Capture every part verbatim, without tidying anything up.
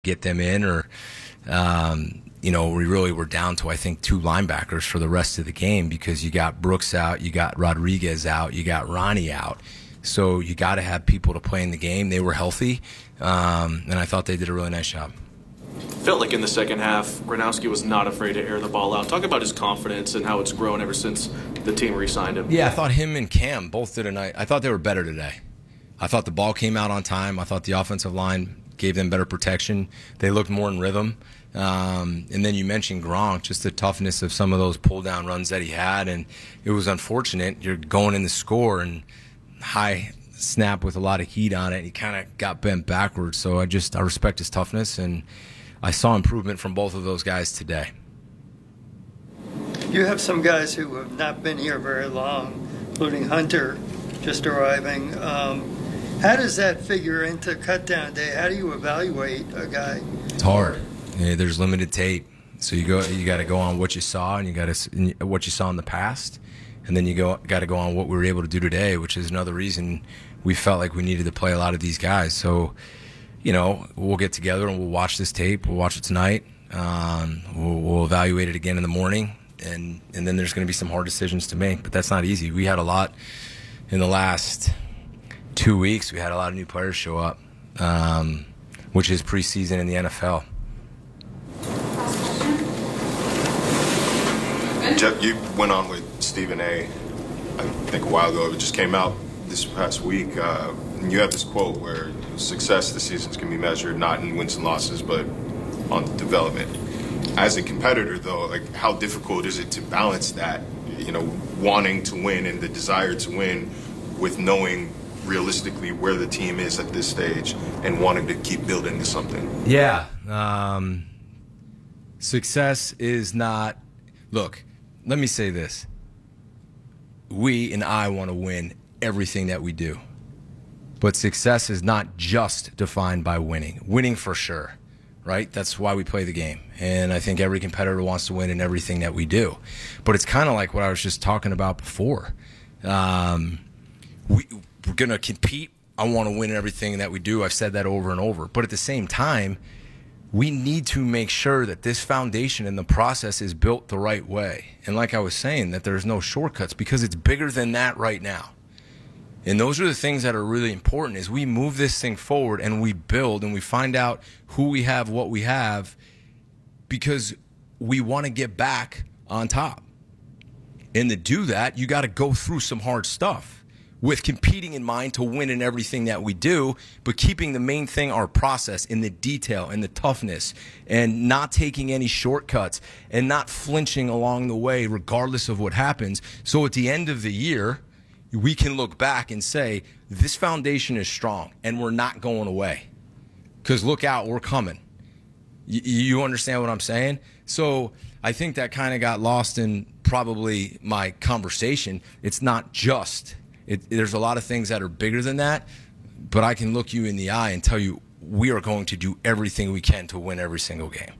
get them in, or, um, you know, we really were down to, I think, two linebackers for the rest of the game because you got Brooks out, you got Rodriguez out, you got Ronnie out. So you got to have people to play in the game. They were healthy, um, and I thought they did a really nice job. Felt like in the second half, Gronowski was not afraid to air the ball out. Talk about his confidence and how it's grown ever since the team re-signed him. Yeah, I thought him and Cam both did a night. I thought they were better today. I thought the ball came out on time. I thought the offensive line gave them better protection. They looked more in rhythm. Um, and then you mentioned Gronk, just the toughness of some of those pull-down runs that he had. And it was unfortunate. You're going in the score and high snap with a lot of heat on it. And he kind of got bent backwards. So I just I respect his toughness, and I saw improvement from both of those guys today. You have some guys who have not been here very long, including Hunter, just arriving. Um, how does that figure into cutdown day? How do you evaluate a guy? It's hard. Yeah, there's limited tape, so you go. You got to go on what you saw, and you got to what you saw in the past, and then you go got to go on what we were able to do today, which is another reason we felt like we needed to play a lot of these guys. So, you know, we'll get together and we'll watch this tape. We'll watch it tonight. Um, we'll, we'll evaluate it again in the morning, and and then there's going to be some hard decisions to make. But that's not easy. We had a lot in the last two weeks. We had a lot of new players show up, um, which is preseason in the N F L. Jeff, you went on with Stephen A. I think a while ago. It just came out this past week. Uh, and you have this quote where success this season can be measured not in wins and losses, but on development. As a competitor, though, like how difficult is it to balance that, you know, wanting to win and the desire to win with knowing realistically where the team is at this stage and wanting to keep building to something? Yeah. Um, success is not – look, let me say this. We and I want to win everything that we do. But success is not just defined by winning. Winning for sure, right? That's why we play the game. And I think every competitor wants to win in everything that we do. But it's kind of like what I was just talking about before. Um, we, we're going to compete. I want to win in everything that we do. I've said that over and over. But at the same time, we need to make sure that this foundation and the process is built the right way. And like I was saying, that there's no shortcuts because it's bigger than that right now. And those are the things that are really important is we move this thing forward and we build and we find out who we have, what we have, because we want to get back on top. And to do that, you got to go through some hard stuff with competing in mind to win in everything that we do, but keeping the main thing our process in the detail and the toughness and not taking any shortcuts and not flinching along the way regardless of what happens. So at the end of the year, we can look back and say, this foundation is strong and we're not going away. Because look out, we're coming. Y- you understand what I'm saying? So I think that kind of got lost in probably my conversation. It's not just, it, there's a lot of things that are bigger than that, but I can look you in the eye and tell you we are going to do everything we can to win every single game.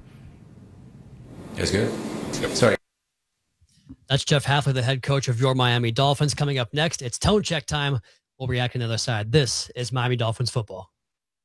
That's good? Yep. Sorry. That's Jeff Hafley, the head coach of your Miami Dolphins. Coming up next, it's tone check time. We'll react on the other side. This is Miami Dolphins football.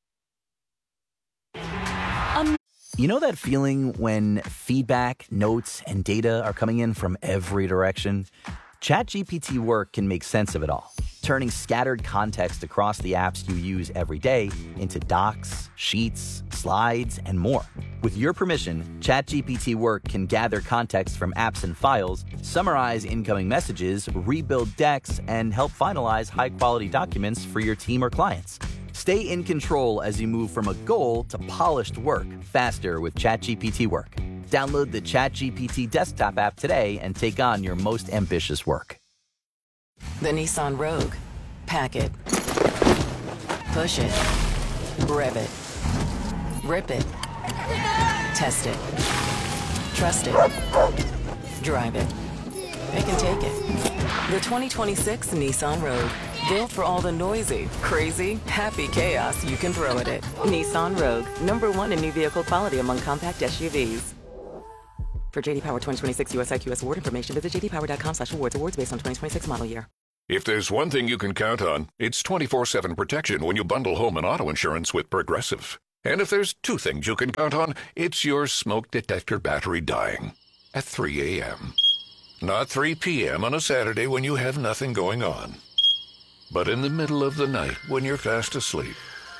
Um, you know that feeling when feedback, notes, and data are coming in from every direction? ChatGPT Work can make sense of it all, turning scattered context across the apps you use every day into docs, sheets, slides, and more. With your permission, ChatGPT Work can gather context from apps and files, summarize incoming messages, rebuild decks, and help finalize high-quality documents for your team or clients. Stay in control as you move from a goal to polished work faster with ChatGPT Work. Download the ChatGPT desktop app today and take on your most ambitious work. The Nissan Rogue. Pack it. Push it. Rev it. Rip it. Test it. Trust it. Drive it. It can take it. The twenty twenty-six Nissan Rogue. Built for all the noisy, crazy, happy chaos you can throw at it. Nissan Rogue. Number one in new vehicle quality among compact S U Vs. For J D Power twenty twenty-six U S I Q S award information, visit j d power dot com slash awards. Awards based on twenty twenty-six model year. If there's one thing you can count on, it's twenty-four seven protection when you bundle home and auto insurance with Progressive. And if there's two things you can count on, it's your smoke detector battery dying at three a.m. Not three p.m. on a Saturday when you have nothing going on, but in the middle of the night when you're fast asleep.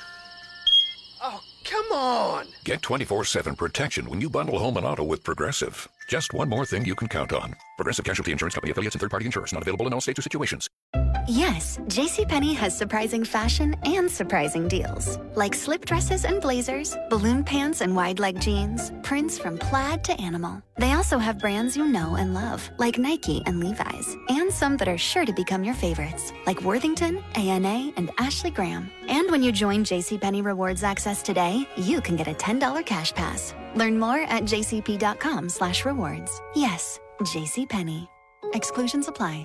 Oh, come on! Get twenty-four seven protection when you bundle home and auto with Progressive. Just one more thing you can count on. Progressive Casualty Insurance Company affiliates and third-party insurers. Not available in all states or situations. Yes, JCPenney has surprising fashion and surprising deals. Like slip dresses and blazers, balloon pants and wide leg jeans, prints from plaid to animal. They also have brands you know and love, like Nike and Levi's, and some that are sure to become your favorites, like Worthington, A N A, and Ashley Graham. And when you join JCPenney Rewards Access today, you can get a ten dollars cash pass. Learn more at jcp.com slash rewards. Yes, JCPenney. Exclusions apply.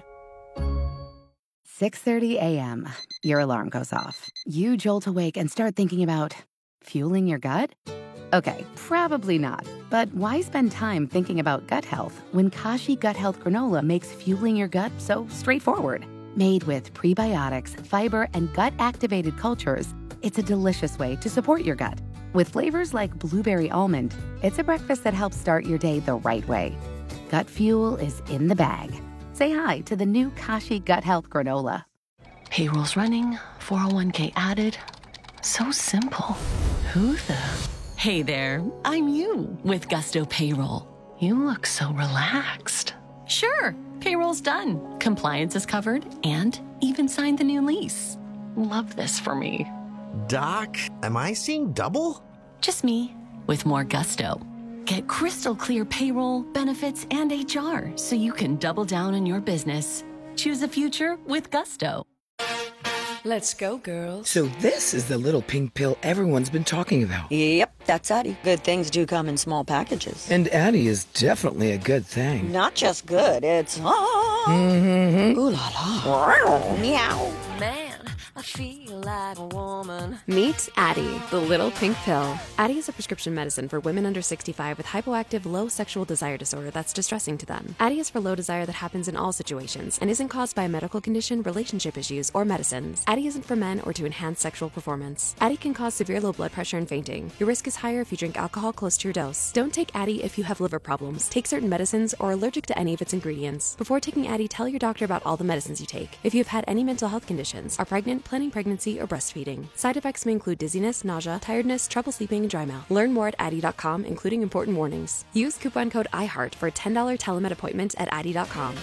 six thirty a.m. Your alarm goes off. You jolt awake and start thinking about fueling your gut? Okay, probably not. But why spend time thinking about gut health when Kashi Gut Health Granola makes fueling your gut so straightforward? Made with prebiotics, fiber, and gut-activated cultures, it's a delicious way to support your gut. With flavors like blueberry almond, it's a breakfast that helps start your day the right way. Gut fuel is in the bag. Say hi to the new Kashi Gut Health Granola. Payroll's running, four oh one k added. So simple. Who the? Hey there, I'm you with Gusto Payroll. You look so relaxed. Sure, payroll's done. Compliance is covered and even signed the new lease. Love this for me. Doc, am I seeing double? Just me with more gusto. Get crystal clear payroll, benefits, and H R so you can double down on your business. Choose a future with Gusto. Let's go, girls. So this is the little pink pill everyone's been talking about. Yep, that's Addie. Good things do come in small packages. And Addie is definitely a good thing. Not just good, it's... Ah, mm-hmm. Ooh la la. Meow. Man, I feel like a woman. Meet Addie, the little pink pill. Addie is a prescription medicine for women under sixty-five with hypoactive low sexual desire disorder that's distressing to them. Addie is for low desire that happens in all situations and isn't caused by a medical condition, relationship issues, or medicines. Addie isn't for men or to enhance sexual performance. Addie can cause severe low blood pressure and fainting. Your risk is higher if you drink alcohol close to your dose. Don't take Addie if you have liver problems, take certain medicines, or are allergic to any of its ingredients. Before taking Addie, tell your doctor about all the medicines you take. If you have had any mental health conditions, are pregnant, planning pregnancy, or breastfeeding. Side effects may include dizziness, nausea, tiredness, trouble sleeping, and dry mouth. Learn more at Addie dot com, including important warnings. Use coupon code iHeart for a ten dollars telemed appointment at Addie dot com.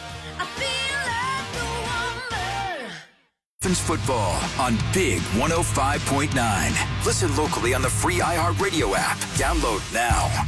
Dolphins football on Big one oh five point nine. Listen locally on the free iHeartRadio app. Download now.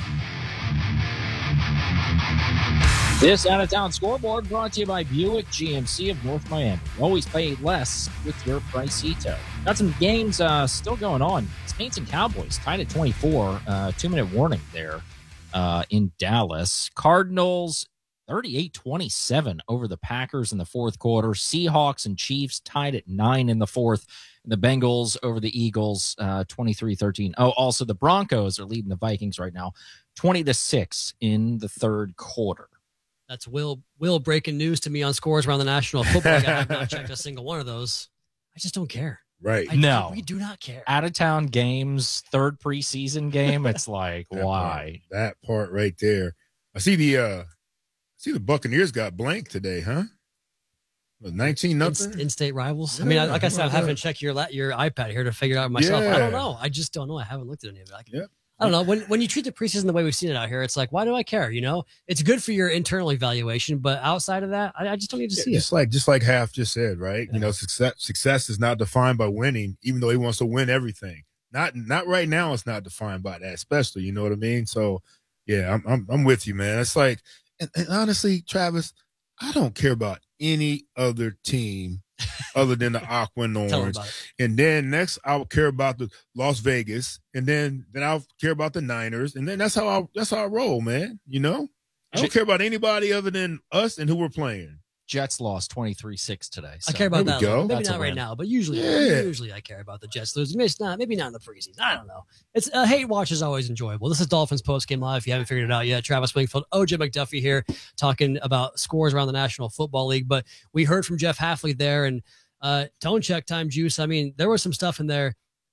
This out-of-town scoreboard brought to you by Buick G M C of North Miami. Always pay less with your Pricito. Got some games uh, still going on. Saints and Cowboys tied at twenty-four. Uh, two-minute warning there uh, in Dallas. Cardinals thirty-eight twenty-seven over the Packers in the fourth quarter. Seahawks and Chiefs tied at nine in the fourth. And the Bengals over the Eagles uh, twenty-three thirteen. Oh, also the Broncos are leading the Vikings right now twenty to six in the third quarter. That's Will Will breaking news to me on Scores Around the National Football League. I have not checked a single one of those. I just don't care. Right. I no. Do, we do not care. Out-of-town games, third preseason game, it's like, that why? Part, that part right there. I see the uh, I see the Buccaneers got blanked today, huh? nineteen nothing. In, in-state rivals. Yeah, I mean, I, like I said, I haven't checked your your iPad here to figure it out myself. Yeah. I don't know. I just don't know. I haven't looked at any of it. I, can, yep. I don't know. When when you treat the preseason the way we've seen it out here, it's like, why do I care? You know, it's good for your internal evaluation, but outside of that, I, I just don't need to yeah, see just it. Like just like Half just said, right? Yeah. You know, success success is not defined by winning, even though he wants to win everything. Not not right now. It's not defined by that, especially. You know what I mean? So, yeah, I'm I'm, I'm with you, man. It's like, and, and honestly, Travis, I don't care about any other team other than the Aqua and Orange. And then next I'll care about the Las Vegas, and then then I'll care about the Niners, and then that's how I that's how I roll, man. You know? I don't care about anybody other than us and who we're playing. Jets lost twenty-three six today. So. I care about that. Maybe That's not right now, but usually, yeah. usually I care about the Jets losing. Maybe it's not. Maybe not in the preseason. I don't know. It's a uh, hate watch is always enjoyable. This is Dolphins Post Game Live. If you haven't figured it out yet, Travis Wingfield, O J McDuffie here, talking about scores around the National Football League. But we heard from Jeff Hafley there, and uh, tone check time, Juice. I mean, there was some stuff in there.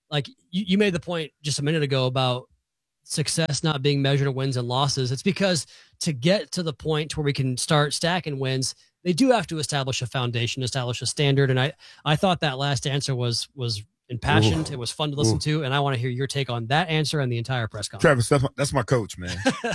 like you, you made the point just a minute ago about success not being measured in wins and losses. It's because to get to the point where we can start stacking wins, they do have to establish a foundation, establish a standard. And I, I thought that last answer was was impassioned. Ooh. It was fun to listen Ooh. to, and I want to hear your take on that answer and the entire press conference. Travis, that's my, that's my coach, man.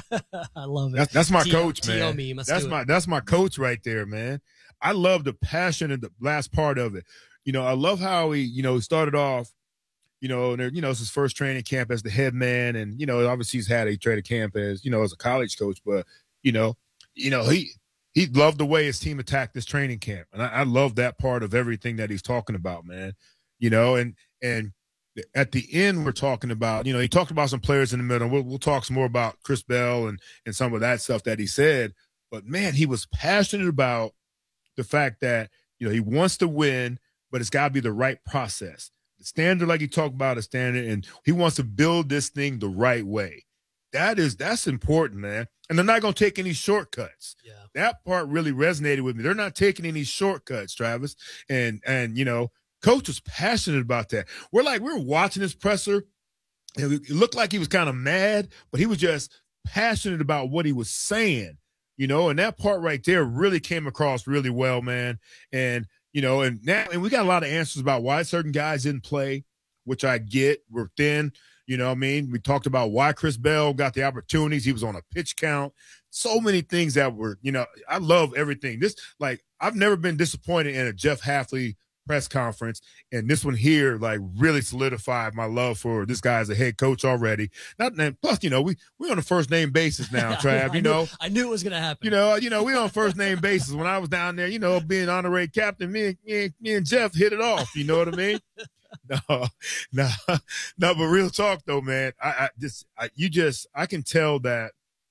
I love it. That's, that's my T- coach, man. T O meme. Let's That's do my it. that's my coach right there, man. I love the passion and the last part of it. You know, I love how he, you know, he started off, you know, and there, you know, it's his first training camp as the head man, and you know, obviously he's had a training camp as, you know, as a college coach, but you know, you know, he he loved the way his team attacked this training camp, and I, I love that part of everything that he's talking about, man. You know, and and at the end, we're talking about, you know, he talked about some players in the middle. We'll, we'll talk some more about Chris Bell and and some of that stuff that he said. But man, he was passionate about the fact that, you know, he wants to win, but it's got to be the right process. The standard, like he talked about, a standard, and he wants to build this thing the right way. That is, that's important, man. And they're not going to take any shortcuts. Yeah. That part really resonated with me. They're not taking any shortcuts, Travis. And, and you know, Coach was passionate about that. We're like, we were watching this presser, and it looked like he was kind of mad, but he was just passionate about what he was saying, you know, and that part right there really came across really well, man. And, you know, and now, and we got a lot of answers about why certain guys didn't play, which I get. We're thin, you know what I mean? We talked about why Chris Bell got the opportunities. He was on a pitch count. So many things that were, you know, I love everything. This, like, I've never been disappointed in a Jeff Hafley press conference, and this one here like really solidified my love for this guy as a head coach already. Not and plus, you know, we we're on a first name basis now, Trav. I you knew, know, I knew it was gonna happen. you know, you know, we on first name basis. When I was down there, you know, being honorary captain, me and me and, me and Jeff hit it off. You know what I mean? No, no, no. But real talk though, man. I, I just I, you just I can tell that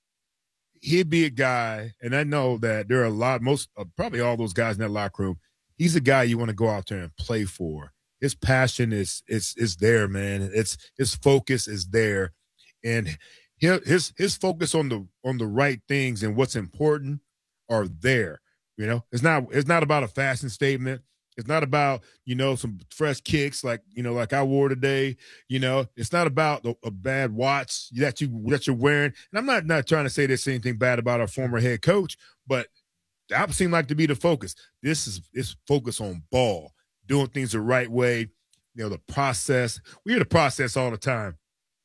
he'd be a guy, and I know that there are a lot, most uh, probably all those guys in that locker room. He's a guy you want to go out there and play for. His passion is is is there, man. It's his focus is there, and his his focus on the on the right things and what's important are there. You know, it's not it's not about a fashion statement. It's not about, you know, some fresh kicks like, you know, like I wore today. You know, it's not about a, a bad watch that you that you're wearing. And I'm not not trying to say there's anything bad about our former head coach, but that seemed like to be the focus. This is it's focus on ball, doing things the right way. You know, the process. We hear the process all the time.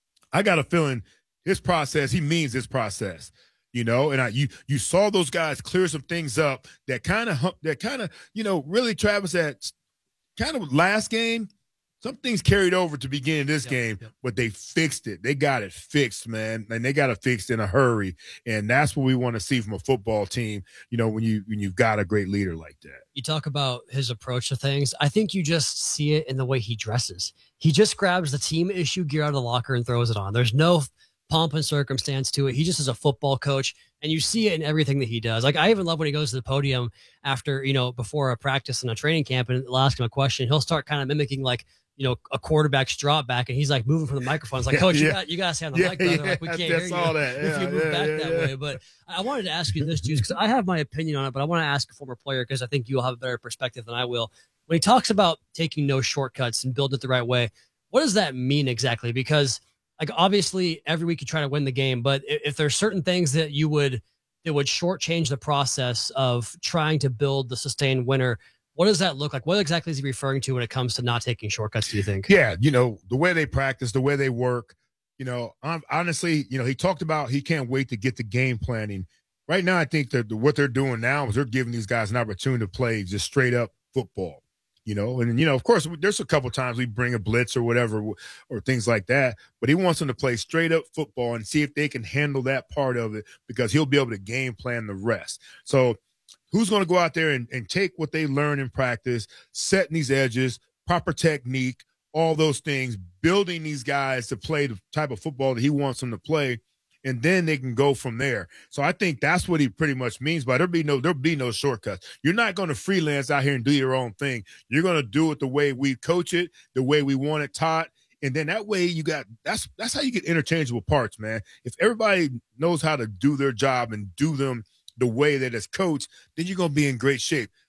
I got a feeling his process, he means his process. You know, and I you you saw those guys clear some things up that kind of that kind of, you know, really, Travis, that kind of last game, some things carried over to begin this yep, game, yep. but they fixed it. They got it fixed, man, and they got it fixed in a hurry. And that's what we want to see from a football team, you know, when you when you've got a great leader like that. You talk about his approach to things. I think you just see it in the way he dresses. He just grabs the team issue gear out of the locker and throws it on. There's no pomp and circumstance to it. He just is a football coach, and you see it in everything that he does. Like, I even love when he goes to the podium after, you know, before a practice and a training camp, and they'll ask him a question. He'll start kind of mimicking, like, you know, a quarterback's drop back, and he's like moving from the microphone. It's like, yeah, Coach, yeah. you got you got to stay on the yeah, mic, brother. Yeah, like, we can't that's hear all you that. if Yeah, you move yeah, back yeah, that yeah. way. But I wanted to ask you this, Juice, because I have my opinion on it, but I want to ask a former player because I think you'll have a better perspective than I will. When he talks about taking no shortcuts and build it the right way, what does that mean exactly? Because, like, obviously every week you try to win the game, but if, if there's certain things that you would that would shortchange the process of trying to build the sustained winner, what does that look like? What exactly is he referring to when it comes to not taking shortcuts, do you think? Yeah, you know, the way they practice, the way they work, you know, I'm, honestly, you know, he talked about he can't wait to get the game planning. Right now, I think that what they're doing now is they're giving these guys an opportunity to play just straight up football. You know, and, you know, of course, there's a couple times we bring a blitz or whatever or things like that. But he wants them to play straight up football and see if they can handle that part of it, because he'll be able to game plan the rest. So who's going to go out there and, and take what they learn in practice, setting these edges, proper technique, all those things, building these guys to play the type of football that he wants them to play. And then they can go from there. So I think that's what he pretty much means by there'll be no there'll be no shortcuts. You're not going to freelance out here and do your own thing. You're going to do it the way we coach it, the way we want it taught. And then that way you got that's that's how you get interchangeable parts, man. If everybody knows how to do their job and do them the way that it's coached, then you're going to be in great shape.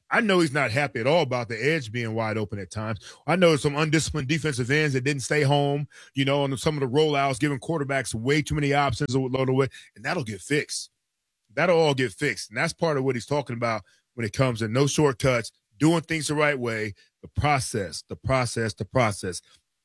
I know he's not happy at all about the edge being wide open at times. I know some undisciplined defensive ends that didn't stay home, you know, on some of the rollouts, giving quarterbacks way too many options along the way, and that'll get fixed. That'll all get fixed, and that's part of what he's talking about when it comes to no shortcuts, doing things the right way, the process, the process, the process.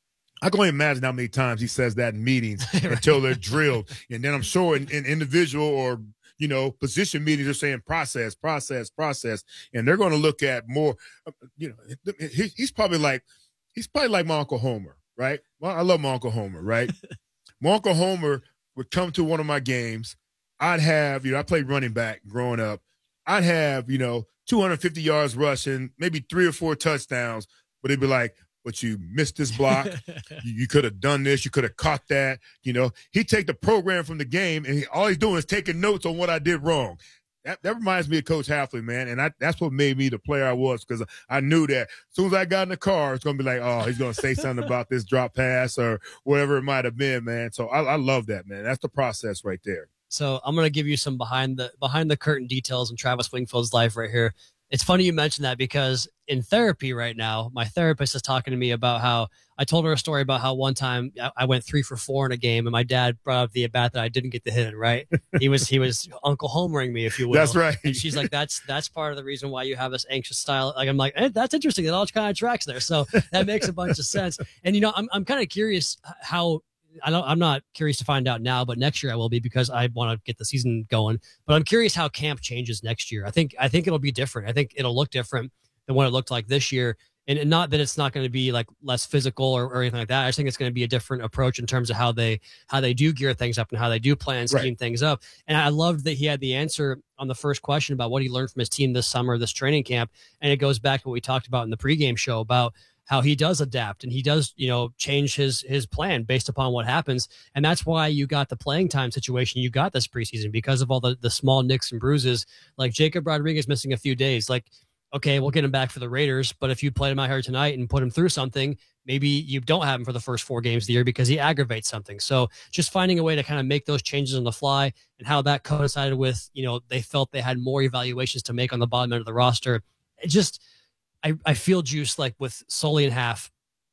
I can only imagine how many times he says that in meetings until they're drilled, and then I'm sure in, in individual or – you know, position meetings are saying process, process, process, and they're going to look at more. You know, he, he's probably like, he's probably like my Uncle Homer, right? Well, I love my Uncle Homer, right? My Uncle Homer would come to one of my games. I'd have, you know, I played running back growing up. I'd have, you know, two hundred fifty yards rushing, maybe three or four touchdowns, but it'd be like, but you missed this block. you you could have done this. You could have caught that. You know, he'd take the program from the game, and he, all he's doing is taking notes on what I did wrong. That, that reminds me of Coach Halfley, man, and I, that's what made me the player I was, because I knew that as soon as I got in the car, it's going to be like, oh, he's going to say something about this drop pass or whatever it might have been, man. So I, I love that, man. That's the process right there. So I'm going to give you some behind the behind the curtain details in Travis Wingfield's life right here. It's funny you mentioned that, because in therapy right now, my therapist is talking to me about how I told her a story about how one time I went three for four in a game, and my dad brought up the at bat that I didn't get to hit it, right? He was he was Uncle Homering me, if you will. That's right. And she's like, that's that's part of the reason why you have this anxious style. Like, I'm like, eh, that's interesting. It all kind of tracks there. So that makes a bunch of sense. And, you know, I'm I'm kind of curious how I don't, I'm not curious to find out now, but next year I will be, because I want to get the season going. But I'm curious how camp changes next year. I think I think it'll be different. I think it'll look different than what it looked like this year. And, and not that it's not going to be like less physical or, or anything like that. I just think it's going to be a different approach in terms of how they how they do gear things up and how they do plan and scheme Right. things up. And I loved that he had the answer on the first question about what he learned from his team this summer, this training camp. And it goes back to what we talked about in the pregame show about how he does adapt and he does, you know, change his his plan based upon what happens. And that's why you got the playing time situation you got this preseason, because of all the, the small nicks and bruises, like Jacob Rodriguez missing a few days. Like, okay, we'll get him back for the Raiders, but if you played him out here tonight and put him through something, maybe you don't have him for the first four games of the year because he aggravates something. So just finding a way to kind of make those changes on the fly, and how that coincided with, you know, they felt they had more evaluations to make on the bottom end of the roster. It just, I, I feel juice like with Sully and Half,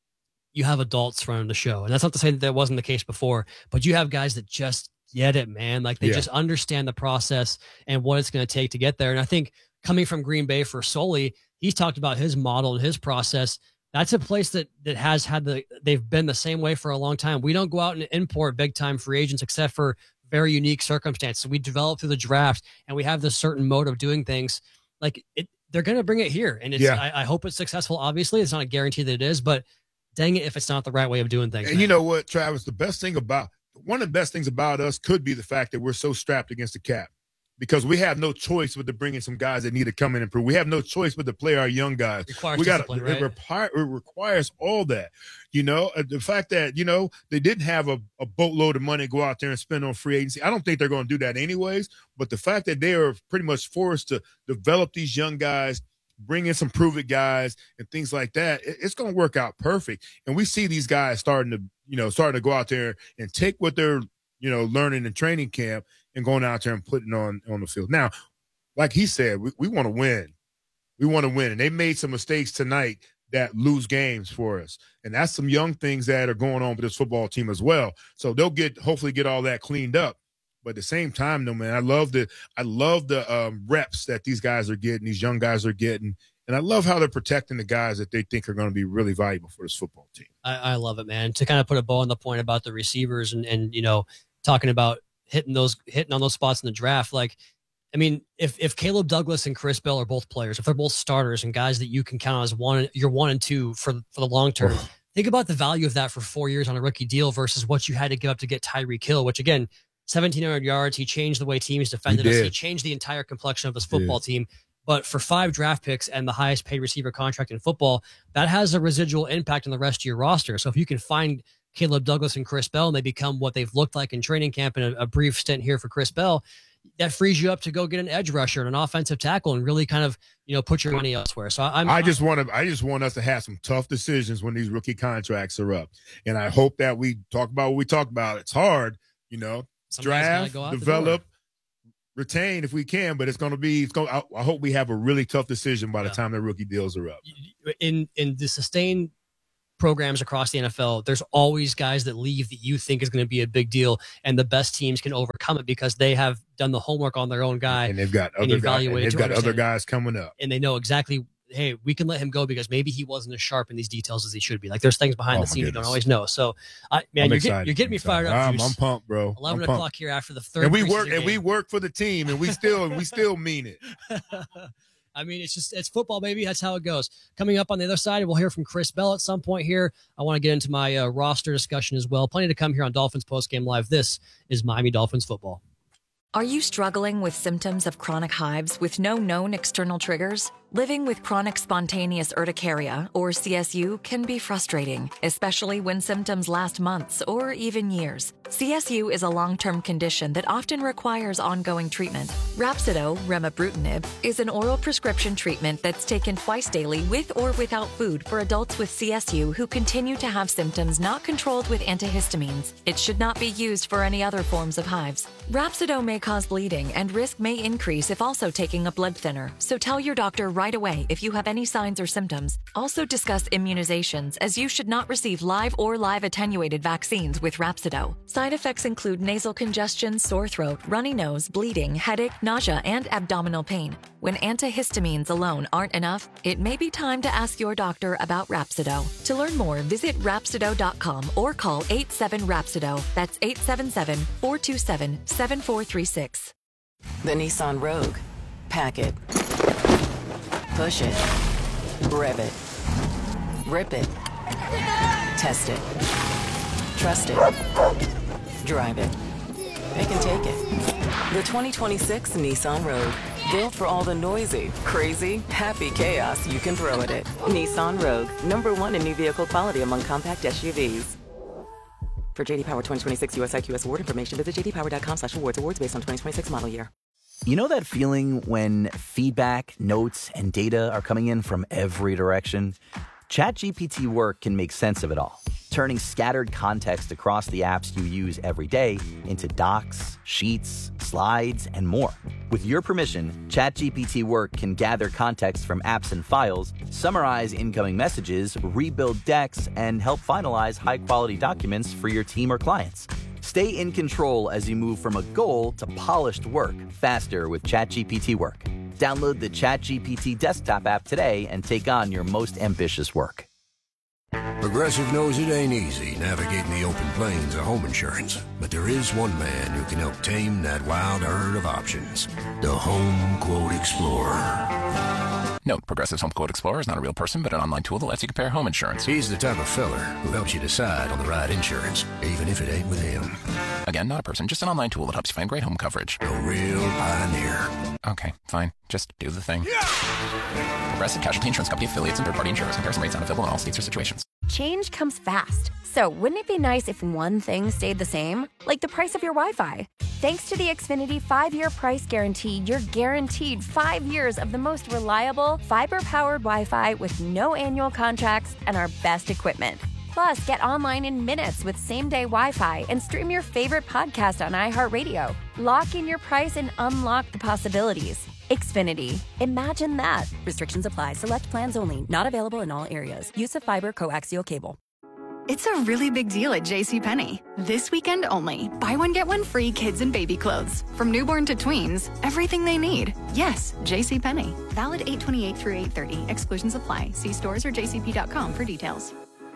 you have adults running the show. And that's not to say that that wasn't the case before, but you have guys that just get it, man. Like they Yeah. just understand the process and what it's going to take to get there. And I think coming from Green Bay for Sully, he's talked about his model and his process. That's a place that that has had the, they've been the same way for a long time. We don't go out and import big time free agents except for very unique circumstances. We develop through the draft, and we have this certain mode of doing things. Like it, they're going to bring it here. And it's, Yeah. I, I hope it's successful. Obviously, it's not a guarantee that it is, but dang it if it's not the right way of doing things. And man. you know what, Travis, the best thing about one of the best things about us could be the fact that we're so strapped against the cap, because we have no choice but to bring in some guys that need to come in and improve. We have no choice but to play our young guys. Requires we got discipline, it, right? require, it requires all that. You know, Uh, the fact that, you know, they didn't have a, a boatload of money to go out there and spend on free agency. I don't think they're going to do that anyways. But the fact that they are pretty much forced to develop these young guys, bring in some prove-it guys and things like that, it, it's going to work out perfect. And we see these guys starting to, you know, starting to go out there and take what they're, you know, learning in training camp and going out there and putting on on the field. Now, like he said, we, we want to win. We want to win. And they made some mistakes tonight that lose games for us. And that's some young things that are going on with this football team as well. So they'll get, hopefully get all that cleaned up. But at the same time, though, man, I love the, I love the um, reps that these guys are getting, these young guys are getting. And I love how they're protecting the guys that they think are going to be really valuable for this football team. I, I love it, man. To kind of put a bow on the point about the receivers and, and, you know, talking about hitting those, hitting on those spots in the draft. Like, I mean, if, if Caleb Douglas and Chris Bell are both players, if they're both starters and guys that you can count on as one, you're one and two for, for the long term, think about the value of that for four years on a rookie deal versus what you had to give up to get Tyreek Hill, which again, seventeen hundred yards. He changed the way teams defended He us. did. He changed the entire complexion of this football team. But for five draft picks and the highest paid receiver contract in football, that has a residual impact on the rest of your roster. So if you can find Caleb Douglas and Chris Bell and they become what they've looked like in training camp in a, a brief stint here for Chris Bell, that frees you up to go get an edge rusher and an offensive tackle and really kind of, you know, put your money elsewhere. So I'm, I just want to, I just want us to have some tough decisions when these rookie contracts are up. And I hope that we talk about what we talk about. It's hard, you know, Somebody's gotta draft, go out the develop, retain if we can, but it's going to be. It's going. I, I hope we have a really tough decision by the yeah. time the rookie deals are up. In in the sustained programs across the N F L, there's always guys that leave that you think is going to be a big deal, and the best teams can overcome it because they have done the homework on their own guy, and they've got other guys. And they've got other guys coming up, and they know exactly. Hey, we can let him go because maybe he wasn't as sharp in these details as he should be. Like there's things behind oh the scenes goodness. you don't always know. So, I man, you're, get, you're getting me fired up. I'm, I'm pumped, bro. Eleven I'm o'clock pumped. here after the third. And we work game. and we work for the team, and we still we still mean it. I mean, it's just it's football, baby. That's how it goes. Coming up on the other side, we'll hear from Chris Bell at some point here. I want to get into my uh, roster discussion as well. Plenty to come here on Dolphins Postgame Live. This is Miami Dolphins football. Are you struggling with symptoms of chronic hives with no known external triggers? Living with chronic spontaneous urticaria, or C S U, can be frustrating, especially when symptoms last months or even years. C S U is a long-term condition that often requires ongoing treatment. Rhapsido, remibrutinib, is an oral prescription treatment that's taken twice daily with or without food for adults with C S U who continue to have symptoms not controlled with antihistamines. It should not be used for any other forms of hives. Rhapsido may cause bleeding and risk may increase if also taking a blood thinner, so tell your doctor right away if you have any signs or symptoms. Also discuss immunizations, as you should not receive live or live attenuated vaccines with Rhapsido. Side effects include nasal congestion, sore throat, runny nose, bleeding, headache, nausea, and abdominal pain. When antihistamines alone aren't enough, it may be time to ask your doctor about Rhapsido. To learn more, visit Rhapsido dot com or call eight seven Rhapsido. That's eight seven seven, four two seven, seven four three six. The Nissan Rogue. Pack it. Push it. Rev it. Rip it. Test it. Trust it. Drive it. They can take it. The twenty twenty-six Nissan Rogue. Built for all the noisy, crazy, happy chaos you can throw at it. Nissan Rogue. Number one in new vehicle quality among compact S U Vs. For J D Power twenty twenty-six U S I Q S award information, visit j d power dot com slash awards. Awards based on twenty twenty-six model year. You know that feeling when feedback, notes, and data are coming in from every direction? ChatGPT Work can make sense of it all, turning scattered context across the apps you use every day into docs, sheets, slides, and more. With your permission, ChatGPT Work can gather context from apps and files, summarize incoming messages, rebuild decks, and help finalize high-quality documents for your team or clients. Stay in control as you move from a goal to polished work faster with ChatGPT Work. Download the ChatGPT desktop app today and take on your most ambitious work. Progressive knows it ain't easy navigating the open plains of home insurance, but there is one man who can help tame that wild herd of options. The Home Quote Explorer. Note, Progressive's Home Quote Explorer is not a real person, but an online tool that lets you compare home insurance. He's the type of feller who helps you decide on the right insurance, even if it ain't with him. Again, not a person, just an online tool that helps you find great home coverage. A real pioneer. Okay, fine. Just do the thing. Progressive Casualty Insurance Company affiliates and third-party insurers. Comparison rates not available in all states or situations. Change comes fast. So wouldn't it be nice if one thing stayed the same? Like the price of your Wi-Fi. Thanks to the Xfinity five-year price guarantee, you're guaranteed five years of the most reliable, fiber-powered Wi-Fi with no annual contracts and our best equipment. Plus, get online in minutes with same-day Wi-Fi and stream your favorite podcast on iHeartRadio. Lock in your price and unlock the possibilities. Xfinity. Imagine that. Restrictions apply. Select plans only. Not available in all areas. Use of fiber coaxial cable. It's a really big deal at JCPenney. This weekend only. Buy one, get one free kids and baby clothes. From newborn to tweens, everything they need. Yes, JCPenney. Valid eight twenty-eight through eight thirty. Exclusions apply. See stores or j c p dot com for details.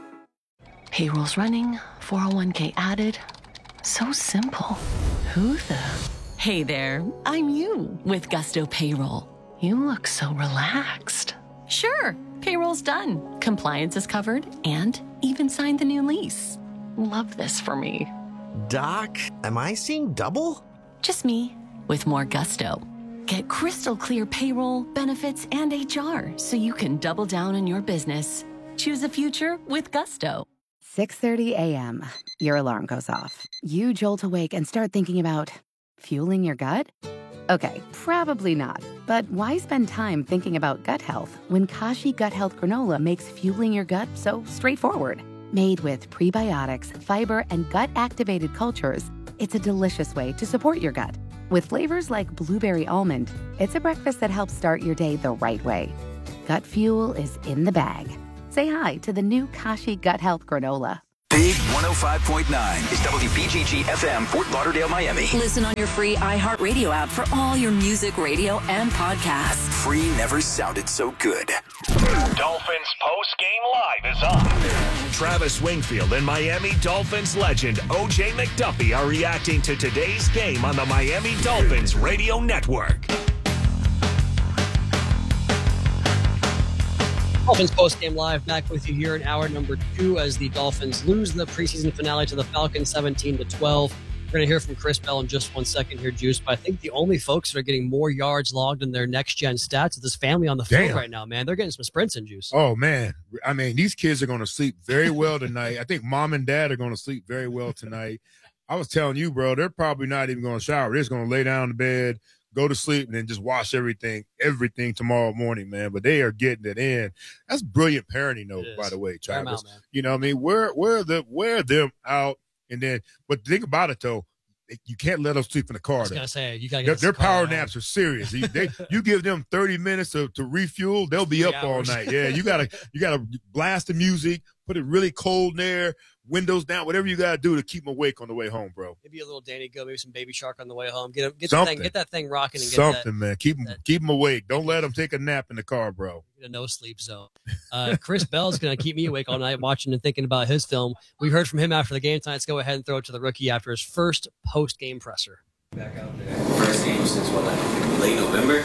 Payroll's running, four oh one k added. So simple. Who the... Hey there, I'm you with Gusto Payroll. You look so relaxed. Sure, payroll's done. Compliance is covered and even signed the new lease. Love this for me. Doc, am I seeing double? Just me with more gusto. Get crystal clear payroll, benefits, and H R so you can double down on your business. Choose a future with Gusto. six thirty a.m. Your alarm goes off. You jolt awake and start thinking about fueling your gut? Okay, probably not. But why spend time thinking about gut health when Kashi Gut Health Granola makes fueling your gut so straightforward? Made with prebiotics, fiber, and gut-activated cultures, it's a delicious way to support your gut. With flavors like blueberry almond, it's a breakfast that helps start your day the right way. Gut Fuel is in the bag. Say hi to the new Kashi Gut Health Granola. Big one oh five point nine is W B G G F M, Fort Lauderdale, Miami. Listen on your free iHeartRadio app for all your music, radio, and podcasts. Free never sounded so good. Dolphins post-game live is on. Travis Wingfield and Miami Dolphins legend O J McDuffie are reacting to today's game on the Miami Dolphins Radio Network. Dolphins post-game live, back with you here in hour number two as the Dolphins lose the preseason finale to the Falcons seventeen to twelve. We're going to hear from Chris Bell in just one second here, Juice, but I think the only folks that are getting more yards logged in their next-gen stats is this family on the field Damn. right now, man. They're getting some sprints in, Juice. Oh, man. I mean, these kids are going to sleep very well tonight. I think mom and dad are going to sleep very well tonight. I was telling you, bro, they're probably not even going to shower. They're just going to lay down in bed, go to sleep, and then just wash everything, everything tomorrow morning, man. But they are getting it in. That's brilliant parenting, though, by the way, Travis. Out, you know what I mean? Wear, wear, the, wear them out, and then – but think about it, though. You can't let them sleep in the car. I was though. gonna say you gotta their, get their this car power out. naps are serious. You, they, you give them thirty minutes to, to refuel, they'll be Three up hours. all night. Yeah, you gotta you gotta blast the music, put it really cold in there, windows down, whatever you gotta do to keep them awake on the way home, bro. Maybe a little Danny Go, maybe some Baby Shark on the way home. Get a, get the Something. thing, get that thing rocking and get Something, that, man. Keep them that- keep them awake. Don't let them take a nap in the car, bro. a no sleep zone. Uh, Chris Bell's going to keep me awake all night watching and thinking about his film. We heard from him after the game tonight. Let's go ahead and throw it to the rookie after his first post game presser. Back out there. First game since what, like late November?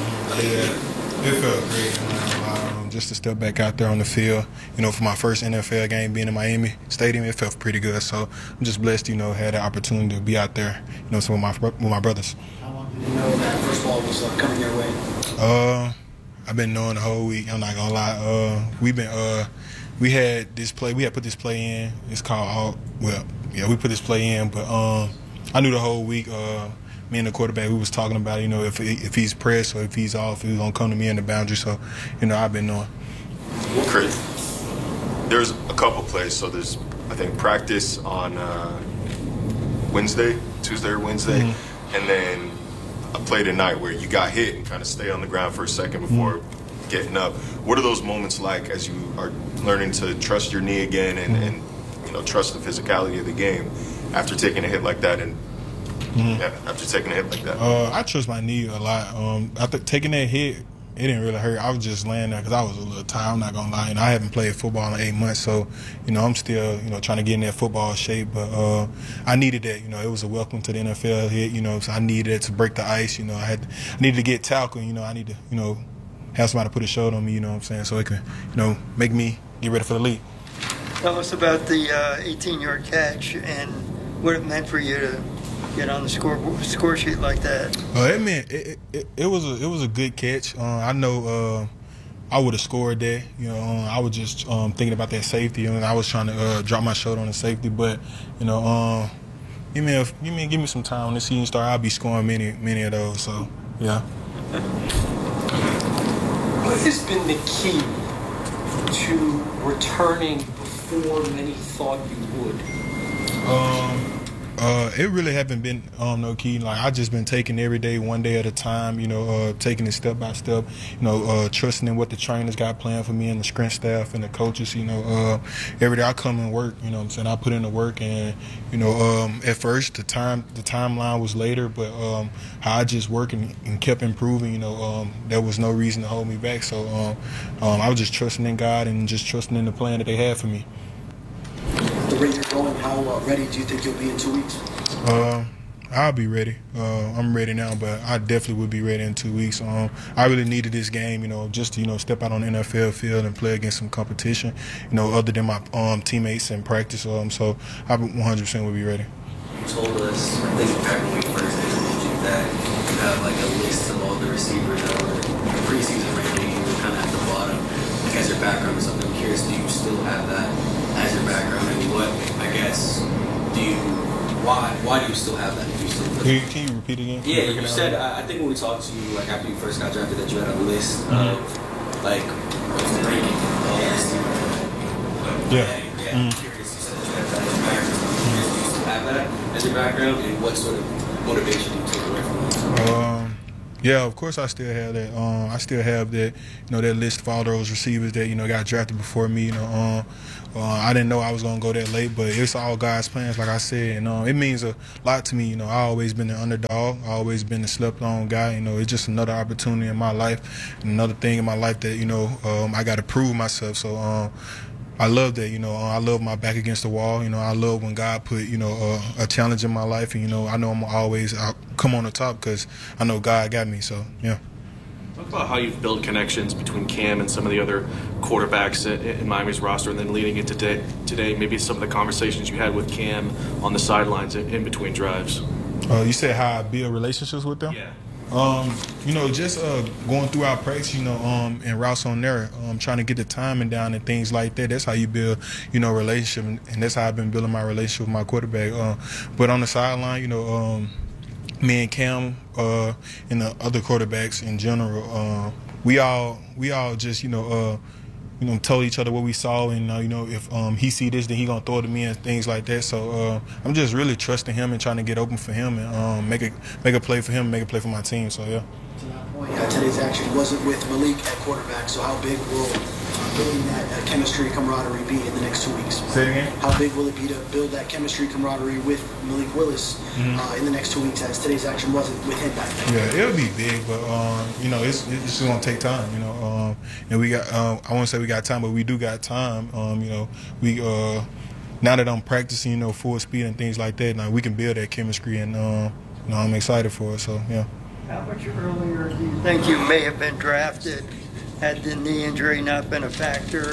Yeah, it felt great. Um, just to step back out there on the field, you know, for my first N F L game being in Miami Stadium, it felt pretty good. So I'm just blessed, you know, had the opportunity to be out there, you know, so with my with my brothers. How long did you know that first ball was uh, coming your way? Uh, I've been knowing the whole week. I'm not gonna lie. Uh, we've been uh, we had this play. We had put this play in. It's called all. Well, yeah, we put this play in, but um. I knew the whole week, uh, me and the quarterback, we was talking about, you know, if if he's pressed or if he's off, he was going to come to me in the boundary. So, you know, I've been knowing. Chris, there's a couple plays. So there's, I think, practice on uh, Wednesday, Tuesday or Wednesday, mm-hmm. and then a play tonight where you got hit and kind of stay on the ground for a second before mm-hmm. getting up. What are those moments like as you are learning to trust your knee again and, mm-hmm. and you know, trust the physicality of the game? After taking a hit like that, and mm-hmm. yeah, after taking a hit like that, uh, I trust my knee a lot. Um, after taking that hit, it didn't really hurt. I was just laying there because I was a little tired. I'm not gonna lie, and I haven't played football in eight months, so you know I'm still you know trying to get in that football shape. But uh, I needed that. You know, it was a welcome to the N F L hit. You know, so I needed it to break the ice. You know, I had I needed to get tackled. You know, I need to you know have somebody put a shoulder on me. You know what I'm saying, so it can you know make me get ready for the league. Tell us about the uh, eighteen-yard catch and what it meant for you to get on the score score sheet like that. Uh, it meant it, it, it was a it was a good catch. Uh, I know uh, I would have scored that. You know, uh, I was just um, thinking about that safety, and I was trying to uh, drop my shoulder on the safety. But you know, um, give me a, give me give me some time when the season start. I'll be scoring many many of those. So yeah. What has been the key to returning before many thought you would? Um, uh, it really haven't been um, no key. Like I just been taking every day, one day at a time. You know, uh, taking it step by step. You know, uh, trusting in what the trainers got planned for me and the strength staff and the coaches. You know, uh, every day I come and work. You know, what I'm saying I put in the work, and you know, um, at first the time the timeline was later, but um, how I just worked and, and kept improving. You know, um, there was no reason to hold me back. So um, um, I was just trusting in God and just trusting in the plan that they had for me. The rate you're going, how uh, ready do you think you'll be in two weeks? Uh, I'll be ready. Uh, I'm ready now, but I definitely will be ready in two weeks. Um, I really needed this game, you know, just to, you know, step out on the N F L field and play against some competition, you know, other than my um, teammates in practice. Um, so I one hundred percent will be ready. You told us, I think back when we first interviewed you, that you have like a list of all the receivers that were your preseason ranking. You were kind of at the bottom. Like as your background or something, I'm curious, do you still have that as your background? And what, I guess, do you, why why do you still have that? Do you still can, you, can you repeat again? Yeah, you said, I, I think when we talked to you, like after you first got drafted, that you had a list mm-hmm. of, like, ranking all the receivers. Yeah. Yeah, yeah. Mm-hmm. I'm curious, you said that you had that as your background. Mm-hmm. Do you still have that as your background, and what sort of motivation do you take away from Yeah, of course I still have that. Um, I still have that, you know, that list of all those receivers that, you know, got drafted before me. You know, um, uh, I didn't know I was going to go that late, but it's all God's plans, like I said. And um, it means a lot to me. You know, I always been an underdog. I always been a slept-on guy. You know, it's just another opportunity in my life, and another thing in my life that, you know, um, I got to prove myself. So, um, I love that, you know. Uh, I love my back against the wall. You know, I love when God put, you know, uh, a challenge in my life. And, you know, I know I'm always I'll come on the top because I know God got me. So, yeah. Talk about how you've built connections between Cam and some of the other quarterbacks in, in Miami's roster, and then leading into today, today, maybe some of the conversations you had with Cam on the sidelines in, in between drives. Uh, you said how I build relationships with them? Yeah. Um, you know, just uh, going through our practice, you know, um, and routes on there, um, trying to get the timing down and things like that. That's how you build, you know, relationship, and that's how I've been building my relationship with my quarterback. Uh, but on the sideline, you know, um, me and Cam uh, and the other quarterbacks in general, uh, we all we all just, you know, uh, you know, told each other what we saw, and uh, you know, if um, he see this, then he gonna throw it to me and things like that. So uh, I'm just really trusting him and trying to get open for him and um, make a make a play for him, make a play for my team. So yeah. To that point, uh, today's action wasn't with Malik at quarterback. So how big will uh, building that uh, chemistry camaraderie be in the next two weeks? Say it again. How big will it be to build that chemistry camaraderie with Malik Willis mm-hmm. uh, in the next two weeks, as today's action wasn't with him back then? Yeah, it'll be big, but um, you know, it's it's just gonna take time. You know, um, and we got um, I won't say we got time, but we do got time. Um, you know, we uh, now that I'm practicing, you know, full speed and things like that, now we can build that chemistry, and uh, you know, I'm excited for it. So yeah. How much earlier do you think you may have been drafted had the knee injury not been a factor?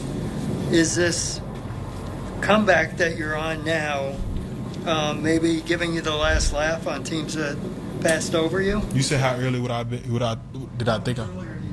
And is this comeback that you're on now um, maybe giving you the last laugh on teams that passed over you? You said how early would I be, would I did I think I?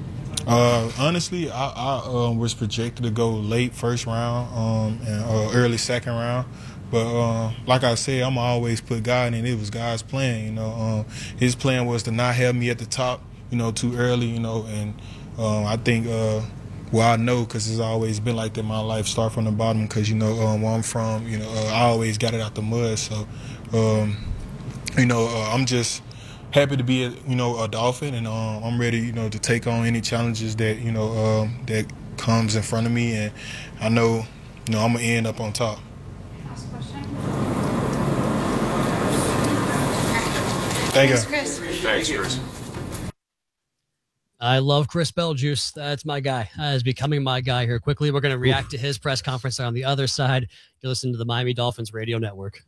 Uh, honestly, I, I uh, was projected to go late first round um, and uh, early second round. But uh, like I said, I'm always put God in. It was God's plan, you know. Um, his plan was to not have me at the top, you know, too early, you know. And um, I think, uh, well, I know because it's always been like that in my life, start from the bottom because, you know, um, where I'm from, you know, uh, I always got it out the mud. So, um, you know, uh, I'm just happy to be, a, you know, a Dolphin, and um, I'm ready, you know, to take on any challenges that, you know, um, that comes in front of me. And I know, you know, I'm going to end up on top. Thank you. Chris. Thanks, Chris. I love Chris Beljuice. That's my guy. That is becoming my guy here. Quickly, we're going to react Oof. to his press conference on the other side. You're listening to the Miami Dolphins Radio Network.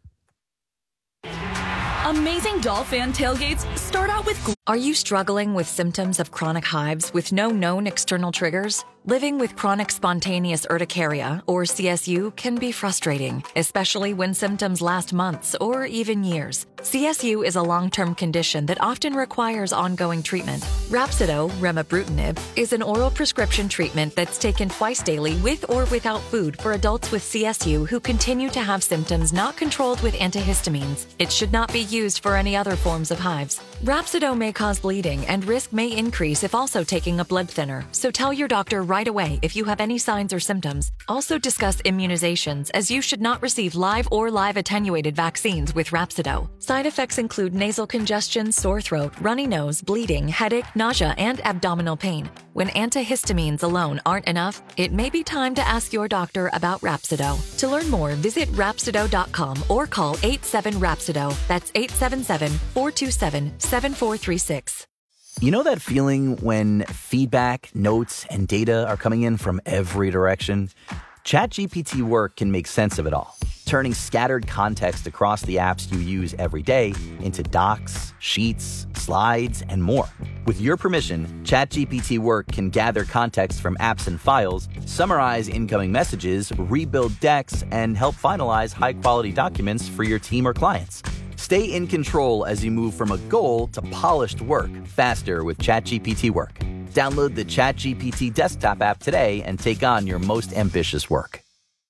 Amazing Dolphin tailgates start out with... Are you struggling with symptoms of chronic hives with no known external triggers? Living with chronic spontaneous urticaria, or C S U, can be frustrating, especially when symptoms last months or even years. C S U is a long-term condition that often requires ongoing treatment. Rhapsido, remibrutinib, is an oral prescription treatment that's taken twice daily with or without food for adults with C S U who continue to have symptoms not controlled with antihistamines. It should not be used for any other forms of hives. Rhapsido may cause bleeding, and risk may increase if also taking a blood thinner, so tell your doctor right away if you have any signs or symptoms. Also discuss immunizations, as you should not receive live or live attenuated vaccines with Rhapsido. Side effects include nasal congestion, sore throat, runny nose, bleeding, headache, nausea, and abdominal pain. When antihistamines alone aren't enough, it may be time to ask your doctor about Rhapsido. To learn more, visit Rhapsido dot com or call eight seven Rhapsido. That's eight seven seven, four two seven, seven four three six. You know that feeling when feedback, notes, and data are coming in from every direction? ChatGPT Work can make sense of it all, turning scattered context across the apps you use every day into docs, sheets, slides, and more. With your permission, ChatGPT Work can gather context from apps and files, summarize incoming messages, rebuild decks, and help finalize high-quality documents for your team or clients. Stay in control as you move from a goal to polished work faster with ChatGPT Work. Download the ChatGPT desktop app today and take on your most ambitious work.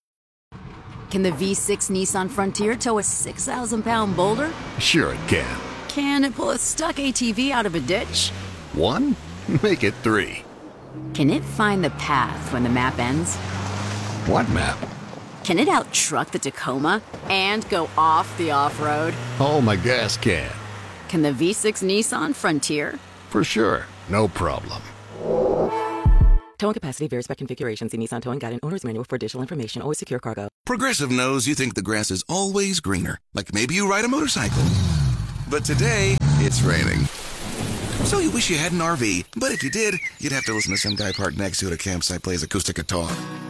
Can the V six Nissan Frontier tow a six thousand pound boulder? Sure it can. Can it pull a stuck A T V out of a ditch? One? Make it three. Can it find the path when the map ends? What map? Can it out-truck the Tacoma and go off the off-road? Oh, my gas can. Can the V six Nissan Frontier For sure. No problem. Towing capacity varies by configuration. See Nissan Towing Guide and Owner's Manual for additional information. Always secure cargo. Progressive knows you think the grass is always greener. Like maybe you ride a motorcycle. But today, it's raining. So you wish you had an R V. But if you did, you'd have to listen to some guy parked next to it at a campsite plays acoustic guitar.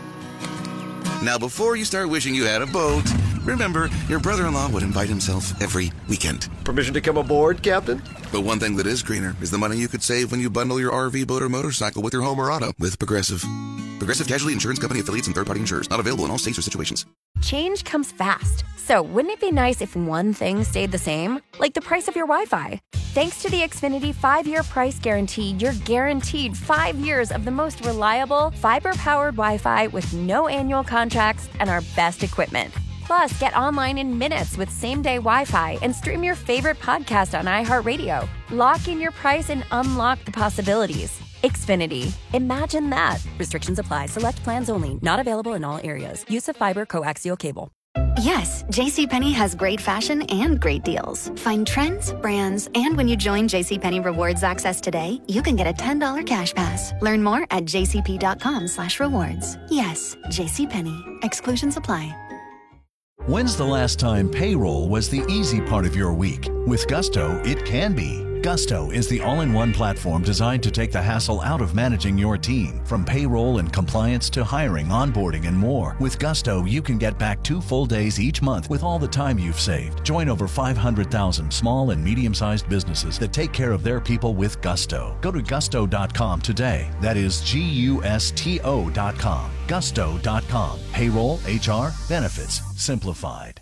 Now, before you start wishing you had a boat, remember, your brother-in-law would invite himself every weekend. Permission to come aboard, Captain? But one thing that is greener is the money you could save when you bundle your R V, boat, or motorcycle with your home or auto with Progressive. Progressive Casualty Insurance Company affiliates and third-party insurers. Not available in all states or situations. Change comes fast. So wouldn't it be nice if one thing stayed the same? Like the price of your Wi-Fi. Thanks to the Xfinity five-year price guarantee, you're guaranteed five years of the most reliable, fiber-powered Wi-Fi with no annual contracts and our best equipment. Plus, get online in minutes with same-day Wi-Fi and stream your favorite podcast on iHeartRadio. Lock in your price and unlock the possibilities. Xfinity. Imagine that. Restrictions apply. Select plans only. Not available in all areas. Use of fiber coaxial cable. Yes, JCPenney has great fashion and great deals. Find trends, brands, and when you join JCPenney Rewards Access today, you can get a ten dollars cash pass. Learn more at jcp.com slash rewards. Yes, JCPenney. Exclusions apply. When's the last time payroll was the easy part of your week? With Gusto, it can be. Gusto is the all-in-one platform designed to take the hassle out of managing your team. From payroll and compliance to hiring, onboarding, and more. With Gusto, you can get back two full days each month with all the time you've saved. Join over five hundred thousand small and medium-sized businesses that take care of their people with Gusto. Go to gusto dot com today. That is G U S T O dot com. gusto dot com. Payroll, H R, benefits, simplified.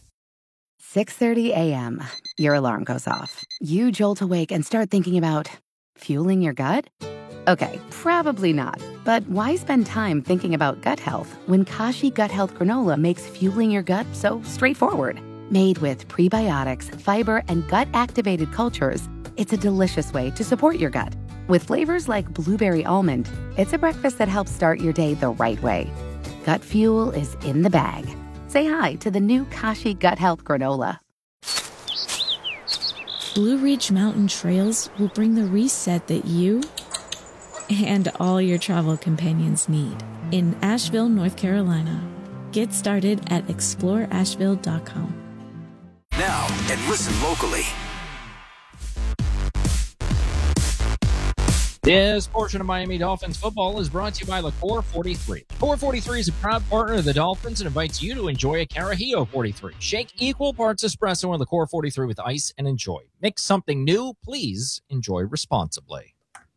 six thirty a.m. Your alarm goes off. You jolt awake and start thinking about fueling your gut? Okay, probably not. But why spend time thinking about gut health when Kashi Gut Health Granola makes fueling your gut so straightforward? Made with prebiotics, fiber, and gut-activated cultures, it's a delicious way to support your gut. With flavors like blueberry almond, it's a breakfast that helps start your day the right way. Gut fuel is in the bag. Say hi to the new Kashi Gut Health Granola. Blue Ridge Mountain Trails will bring the reset that you and all your travel companions need in Asheville, North Carolina. Get started at explore asheville dot com. Now, and listen locally. This portion of Miami Dolphins football is brought to you by Liqueur forty-three. Liqueur forty-three is a proud partner of the Dolphins and invites you to enjoy a Carajillo forty-three. Shake equal parts espresso and Liqueur forty-three with ice and enjoy. Mix something new. Please enjoy responsibly.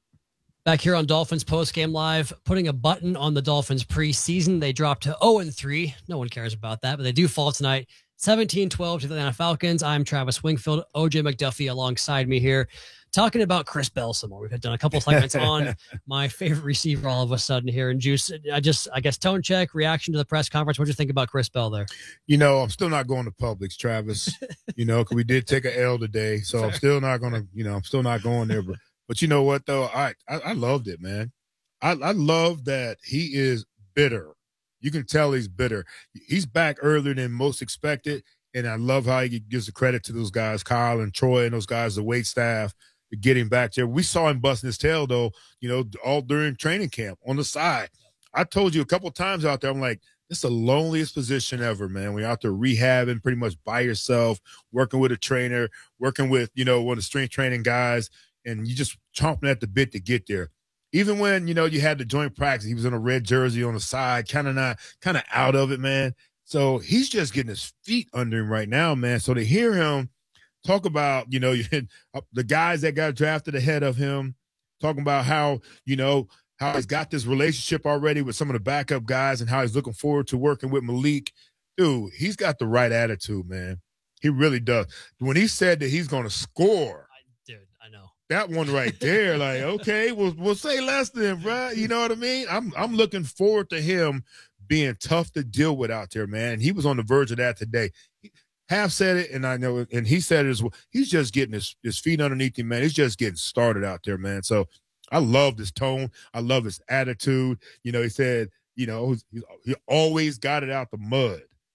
Back here on Dolphins Postgame Live, putting a button on the Dolphins preseason. They dropped to oh and three. No one cares about that, but they do fall tonight. seventeen twelve to the Atlanta Falcons. I'm Travis Wingfield. O J McDuffie alongside me here. Talking about Chris Bell some more. We've done a couple of segments on my favorite receiver all of a sudden here. And Juice, I just, I guess, tone check, reaction to the press conference. What do you think about Chris Bell there? You know, I'm still not going to Publix, Travis, you know, because we did take an L today. So Sorry. I'm still not going to, you know, I'm still not going there. But, but you know what, though? I, I, I loved it, man. I, I love that he is bitter. You can tell he's bitter. He's back earlier than most expected. And I love how he gives the credit to those guys, Kyle and Troy and those guys, the weight staff, getting back there. We saw him busting his tail, though, you know, all during training camp on the side. I told you a couple times out there, I'm like, this is the loneliest position ever, man. We're out there rehabbing pretty much by yourself, working with a trainer, working with, you know, one of the strength training guys, and you just chomping at the bit to get there. Even when, you know, you had the joint practice, he was in a red jersey on the side, kind of not, kind of out of it, man. So he's just getting his feet under him right now, man. So to hear him talk about, you know, the guys that got drafted ahead of him, talking about how, you know, how he's got this relationship already with some of the backup guys and how he's looking forward to working with Malik. Dude, he's got the right attitude, man. He really does. When he said that he's going to score, I, dude, I know. That one right there, like, okay, we'll, we'll say less than, bro. You know what I mean? I'm I'm looking forward to him being tough to deal with out there, man. He was on the verge of that today. Half said it, and I know, and he said it as well. He's just getting his, his feet underneath him, man. He's just getting started out there, man. So I love his tone. I love his attitude. You know, he said, you know, he, he always got it out the mud.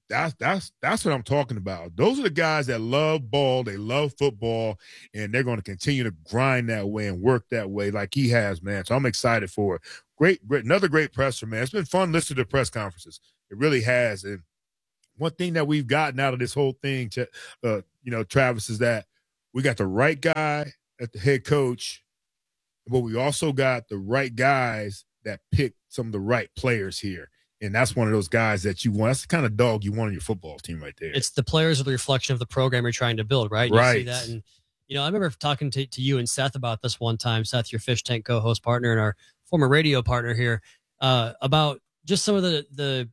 That's that's that's what I'm talking about. Those are the guys that love ball, they love football, and they're going to continue to grind that way and work that way like he has, man. So I'm excited for it. Great, great, another great presser, man. It's been fun listening to press conferences. It really has. And one thing that we've gotten out of this whole thing, uh, you know, Travis, is that we got the right guy at the head coach, but we also got the right guys that pick some of the right players here. And that's one of those guys that you want. That's the kind of dog you want on your football team right there. It's the players are the reflection of the program you're trying to build, right? Right. You see that. And, you know, I remember talking to, to you and Seth about this one time, Seth, your Fish Tank co-host partner and our former radio partner here, uh, about just some of the, the,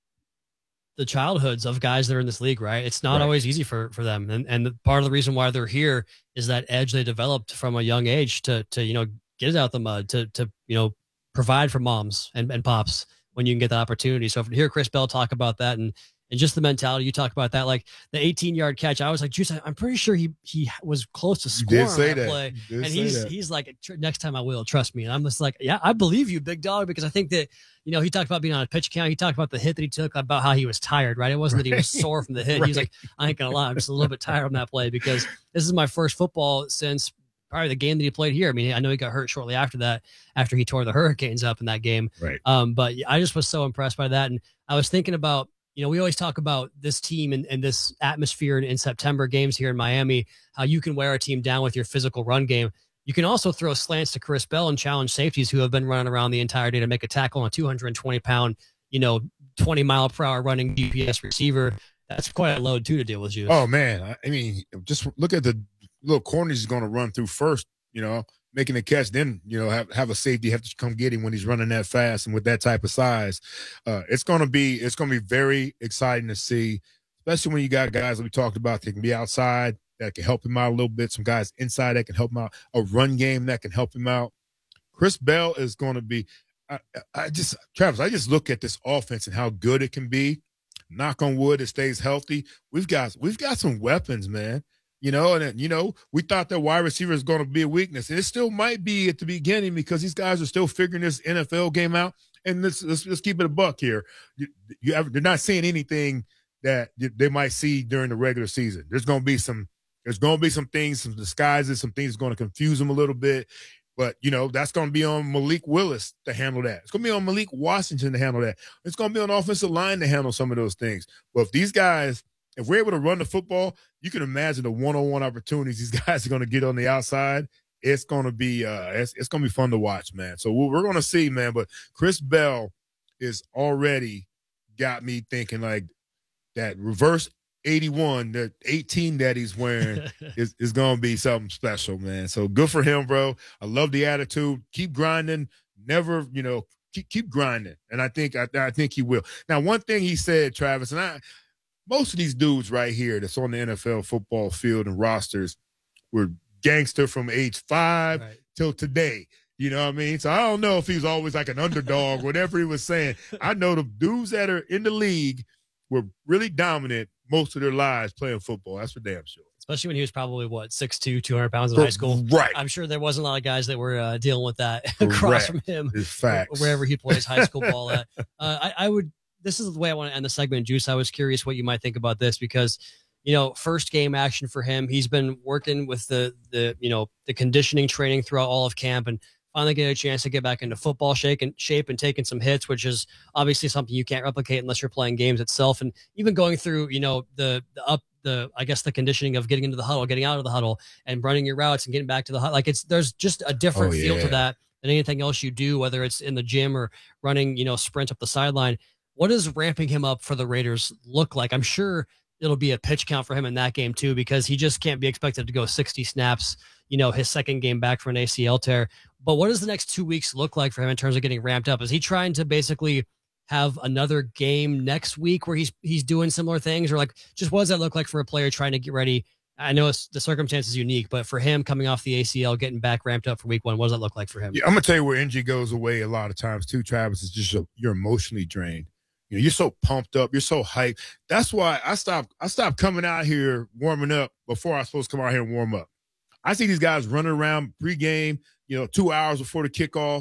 the childhoods of guys that are in this league, right? It's not Right. always easy for, for them. And, and the, part of the reason why they're here is that edge they developed from a young age to, to, you know, get it out the mud, to, to, you know, provide for moms and, and pops when you can get that opportunity. So to hear Chris Bell talk about that and, and just the mentality, you talk about that, like the eighteen yard catch, I was like, Juice, I'm pretty sure he, he was close to scoring on that, that. play. You did And say he's, that. he's like, next time I will, trust me. And I'm just like, yeah, I believe you, big dog, because I think that, you know, he talked about being on a pitch count. He talked about the hit that he took, about how he was tired, right? It wasn't that he was sore from the hit. Right. He's like, I ain't gonna lie, I'm just a little bit tired on that play because this is my first football since probably the game that he played here. I mean, I know he got hurt shortly after that, after he tore the Hurricanes up in that game. Right. Um, but I just was so impressed by that. And I was thinking about, you know, we always talk about this team and, and this atmosphere in, in September games here in Miami, how you can wear a team down with your physical run game. You can also throw slants to Chris Bell and challenge safeties who have been running around the entire day to make a tackle on a two hundred twenty pound, you know, twenty mile per hour running G P S receiver. That's quite a load too to deal with, Juice. Oh man, I- I mean, just look at the little corners he's going to run through first. You know, making a catch, then you know have have a safety have to come get him when he's running that fast and with that type of size. Uh, it's going to be it's going to be very exciting to see, especially when you got guys that we talked about that can be outside that can help him out a little bit. Some guys inside that can help him out. A run game that can help him out. Chris Bell is going to be. I, I just Travis, I just look at this offense and how good it can be. Knock on wood, it stays healthy. We've got we've got some weapons, man. You know, and you know, we thought that wide receiver is going to be a weakness, and it still might be at the beginning because these guys are still figuring this N F L game out. And let's let's, let's keep it a buck here. You, you ever, they're not seeing anything that they might see during the regular season. There's going to be some there's going to be some things, some disguises, some things going to confuse them a little bit. But, you know, that's going to be on Malik Willis to handle that. It's going to be on Malik Washington to handle that. It's going to be on the offensive line to handle some of those things. But if these guys, if we're able to run the football, you can imagine the one-on-one opportunities these guys are going to get on the outside. It's going to be uh, it's, it's going to be fun to watch, man. So we're going to see, man. But Chris Bell is already got me thinking like that reverse eighty-one, the eighteen that he's wearing is, is going to be something special, man. So good for him, bro. I love the attitude. Keep grinding. Never, you know, keep keep grinding. And I think I, I think he will. Now, one thing he said, Travis, and I, most of these dudes right here that's on the N F L football field and rosters were gangster from age five right. till today. You know what I mean? So I don't know if he's always like an underdog, whatever he was saying. I know the dudes that are in the league were really dominant most of their lives playing football. That's for damn sure. Especially when he was probably, what, six two, two hundred pounds in high school. Right. I'm sure there wasn't a lot of guys that were uh, dealing with that across from him. It's facts. Wherever he plays high school ball at. Uh, I, I would, this is the way I want to end the segment, Juice. I was curious what you might think about this because, you know, first game action for him. He's been working with the, the you know, the conditioning training throughout all of camp and finally get a chance to get back into football shape and shape and taking some hits, which is obviously something you can't replicate unless you're playing games itself. And even going through, you know, the, the up, the, I guess the conditioning of getting into the huddle, getting out of the huddle and running your routes and getting back to the huddle. Like it's, there's just a different oh, feel yeah. to that than anything else you do, whether it's in the gym or running, you know, sprints up the sideline. What does ramping him up for the Raiders look like? I'm sure it'll be a pitch count for him in that game too, because he just can't be expected to go sixty snaps, you know, his second game back from an A C L tear. But what does the next two weeks look like for him in terms of getting ramped up? Is he trying to basically have another game next week where he's he's doing similar things? Or like, just what does that look like for a player trying to get ready? I know it's, the circumstance is unique, but for him coming off the A C L, getting back ramped up for week one, what does that look like for him? Yeah, I'm going to tell you where energy goes away a lot of times too, Travis. It's just a, you're emotionally drained. You know, you're so pumped up. You're so hyped. That's why I stopped, I stopped coming out here warming up before I was supposed to come out here and warm up. I see these guys running around pregame, you know, two hours before the kickoff.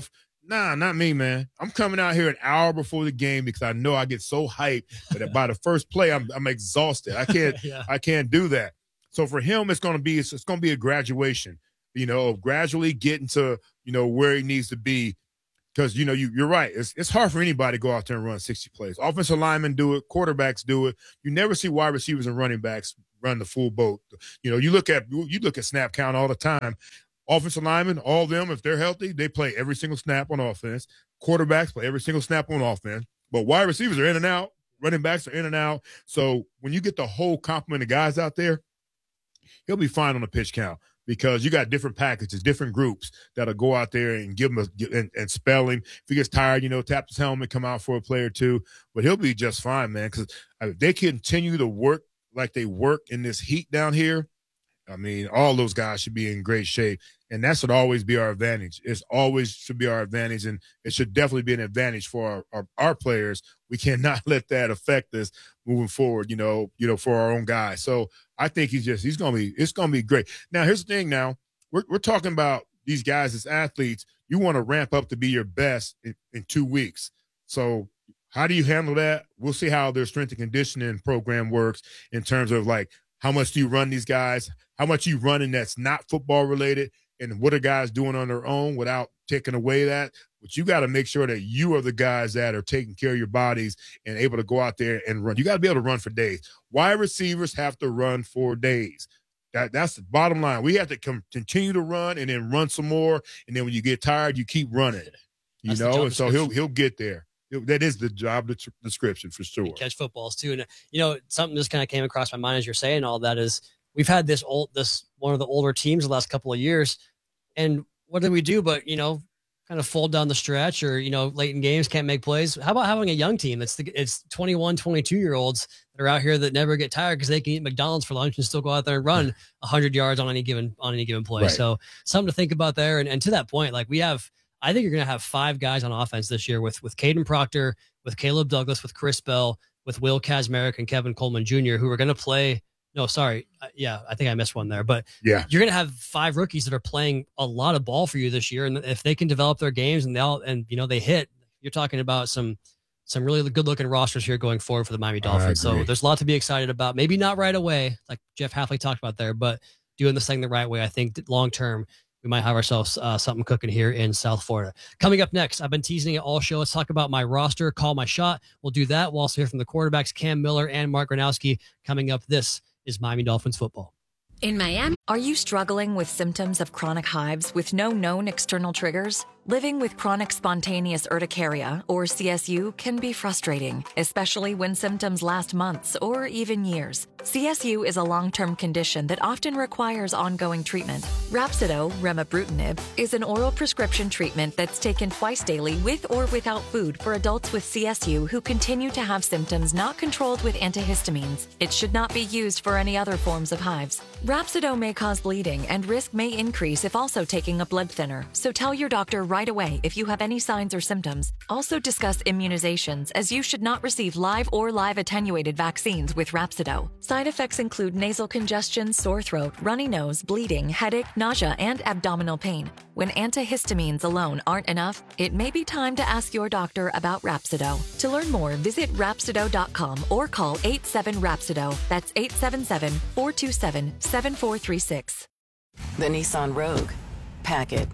Nah, not me, man. I'm coming out here an hour before the game because I know I get so hyped that by the first play, I'm I'm exhausted. I can't yeah. I can't do that. So for him, it's gonna be it's, it's gonna be a graduation, you know, of gradually getting to, you know, where he needs to be. Because, you know, you, you're right. It's it's hard for anybody to go out there and run sixty plays. Offensive linemen do it. Quarterbacks do it. You never see wide receivers and running backs run the full boat. You know, you look at you look at snap count all the time. Offensive linemen, all of them, if they're healthy, they play every single snap on offense. Quarterbacks play every single snap on offense. But wide receivers are in and out. Running backs are in and out. So when you get the whole complement of guys out there, he'll be fine on the pitch count. Because you got different packages, different groups that'll go out there and give him a, and, and spell him. If he gets tired, you know, tap his helmet, come out for a play or two. But he'll be just fine, man. Because if they continue to work like they work in this heat down here, I mean, all those guys should be in great shape. And that should always be our advantage. It's always should be our advantage, and it should definitely be an advantage for our, our, our players. We cannot let that affect us moving forward, you know, you know, for our own guys. So I think he's just, he's going to be, it's going to be great. Now, here's the thing now. We're, we're talking about these guys as athletes. You want to ramp up to be your best in, in two weeks. So how do you handle that? We'll see how their strength and conditioning program works in terms of like, how much do you run these guys? How much you running that's not football related? And what are guys doing on their own without taking away that? But you got to make sure that you are the guys that are taking care of your bodies and able to go out there and run. You got to be able to run for days. Wide receivers have to run for days. That That's the bottom line. We have to com- continue to run and then run some more. And then when you get tired, you keep running. You that's know, and so he'll he'll get there. That is the job description for sure. You catch footballs too, and you know something just kind of came across my mind as you're saying all that is we've had this old this one of the older teams the last couple of years, and what do we do? But you know, kind of fold down the stretch or you know late in games can't make plays. How about having a young team? It's the, it's twenty-one, twenty-two year olds that are out here that never get tired because they can eat McDonald's for lunch and still go out there and run a hundred yards on any given on any given play. Right. So something to think about there. And, and to that point, like we have. I think you're going to have five guys on offense this year with with Caden Proctor, with Caleb Douglas, with Chris Bell, with Will Kazmarek and Kevin Coleman Junior, who are going to play. No, sorry. Uh, yeah, I think I missed one there. But yeah, you're going to have five rookies that are playing a lot of ball for you this year. And if they can develop their games and they all, and, you know, they hit, you're talking about some some really good looking rosters here going forward for the Miami Dolphins. So there's a lot to be excited about. Maybe not right away, like Jeff Hafley talked about there, but doing this thing the right way, I think long term, we might have ourselves uh, something cooking here in South Florida. Coming up next, I've been teasing it all show. Let's talk about my roster, call my shot. We'll do that. We'll also hear from the quarterbacks, Cam Miller and Mark Gronowski. Coming up, this is Miami Dolphins football. In Miami, are you struggling with symptoms of chronic hives with no known external triggers? Living with chronic spontaneous urticaria, or C S U, can be frustrating, especially when symptoms last months or even years. C S U is a long-term condition that often requires ongoing treatment. Rhapsido, remibrutinib, is an oral prescription treatment that's taken twice daily with or without food for adults with C S U who continue to have symptoms not controlled with antihistamines. It should not be used for any other forms of hives. Rhapsido may cause bleeding and risk may increase if also taking a blood thinner, so tell your doctor right away if you have any signs or symptoms. Also discuss immunizations, as you should not receive live or live attenuated vaccines with Rhapsido. Side effects include nasal congestion, sore throat, runny nose, bleeding, headache, nausea, and abdominal pain. When antihistamines alone aren't enough, it may be time to ask your doctor about Rhapsido. To learn more, visit Rhapsido dot com or call eight seven Rhapsido. That's eight seven seven, four two seven, seven four three six. The Nissan Rogue. Pack it.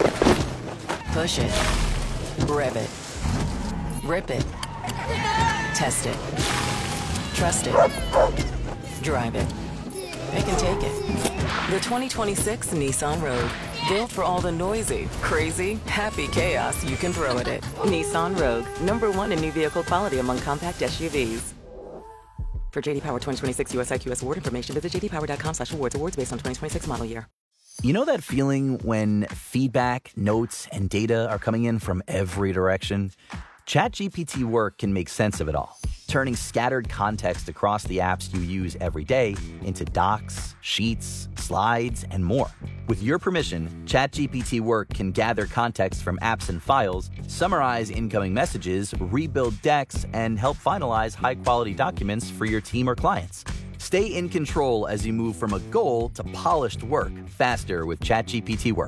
Push it. Rev it. Rip it. Test it. Trust it. Drive it. It can take it. The twenty twenty-six Nissan Rogue. Built for all the noisy, crazy, happy chaos you can throw at it. Nissan Rogue. Number one in new vehicle quality among compact S U Vs. For J D Power twenty twenty-six U S I Q S award information, visit j d power dot com slash awards. Awards based on twenty twenty-six model year. You know that feeling when feedback, notes, and data are coming in from every direction? ChatGPT Work can make sense of it all, turning scattered context across the apps you use every day into docs, sheets, slides, and more. With your permission, ChatGPT Work can gather context from apps and files, summarize incoming messages, rebuild decks, and help finalize high-quality documents for your team or clients. Stay in control as you move from a goal to polished work faster with ChatGPT Work.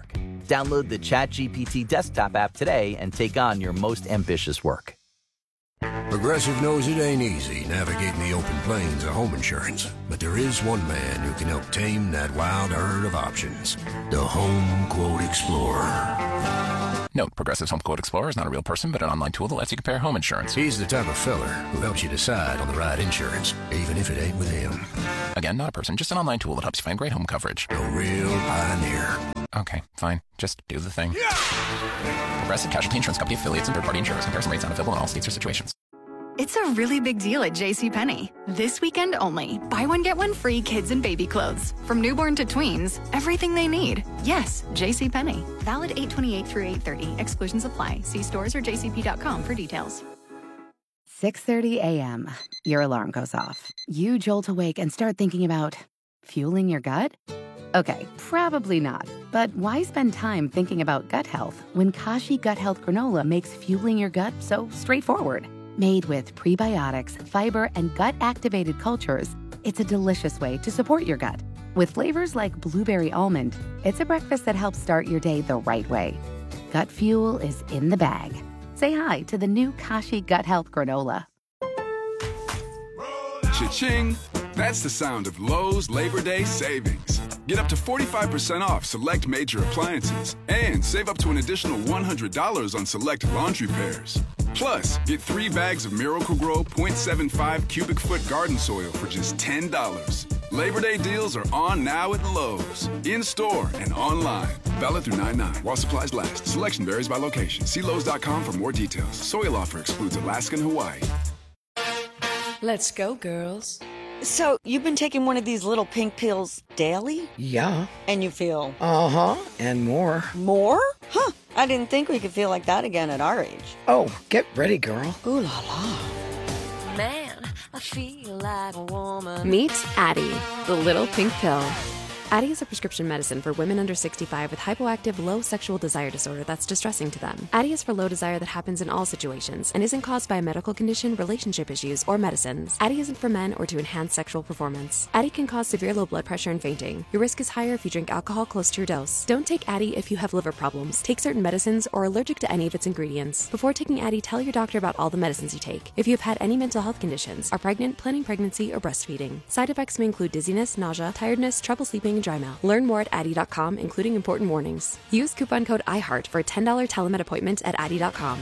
Download the ChatGPT desktop app today and take on your most ambitious work. Progressive knows it ain't easy navigating the open plains of home insurance, but there is one man who can help tame that wild herd of options. The Home Quote Explorer. Note, Progressive's Home Quote Explorer is not a real person, but an online tool that lets you compare home insurance. He's the type of feller who helps you decide on the right insurance, even if it ain't with him. Again, not a person, just an online tool that helps you find great home coverage. A real pioneer. Okay, fine. Just do the thing. Progressive Casualty Insurance Company affiliates and third-party insurers. Comparison rates not available in all states or situations. It's a really big deal at JCPenney. This weekend only. Buy one, get one free kids and baby clothes. From newborn to tweens, everything they need. Yes, JCPenney. Valid eight twenty-eight through eight thirty. Exclusions apply. See stores or j c p dot com for details. six thirty a.m. Your alarm goes off. You jolt awake and start thinking about fueling your gut? Okay, probably not. But why spend time thinking about gut health when Kashi Gut Health Granola makes fueling your gut so straightforward? Made with prebiotics, fiber, and gut-activated cultures, it's a delicious way to support your gut. With flavors like blueberry almond, it's a breakfast that helps start your day the right way. Gut fuel is in the bag. Say hi to the new Kashi Gut Health Granola. Cha-ching! That's the sound of Lowe's Labor Day savings. Get up to forty-five percent off select major appliances and save up to an additional one hundred dollars on select laundry pairs. Plus, get three bags of Miracle-Gro point seven five cubic foot garden soil for just ten dollars. Labor Day deals are on now at Lowe's. In-store and online. Valid through nine nine while supplies last. Selection varies by location. See Lowe's dot com for more details. Soil offer excludes Alaska and Hawaii. Let's go, girls. So, you've been taking one of these little pink pills daily? Yeah. And you feel? Uh-huh, and more. More? Huh, I didn't think we could feel like that again at our age. Oh, get ready, girl. Ooh la la. Man, I feel like a woman. Meet Addie, the little pink pill. Addie is a prescription medicine for women under sixty-five with hypoactive low sexual desire disorder that's distressing to them. Addie is for low desire that happens in all situations and isn't caused by a medical condition, relationship issues, or medicines. Addie isn't for men or to enhance sexual performance. Addie can cause severe low blood pressure and fainting. Your risk is higher if you drink alcohol close to your dose. Don't take Addie if you have liver problems, take certain medicines, or are allergic to any of its ingredients. Before taking Addie, tell your doctor about all the medicines you take. If you have had any mental health conditions, are pregnant, planning pregnancy, or breastfeeding. Side effects may include dizziness, nausea, tiredness, trouble sleeping, and dry mouth. Learn more at Addie dot com, including important warnings. Use coupon code iHeart for a ten dollars telemed appointment at Addie dot com.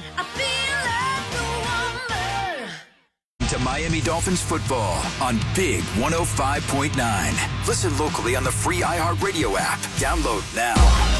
To Miami Dolphins football on Big one oh five point nine. Listen locally on the free iHeartRadio app. Download now.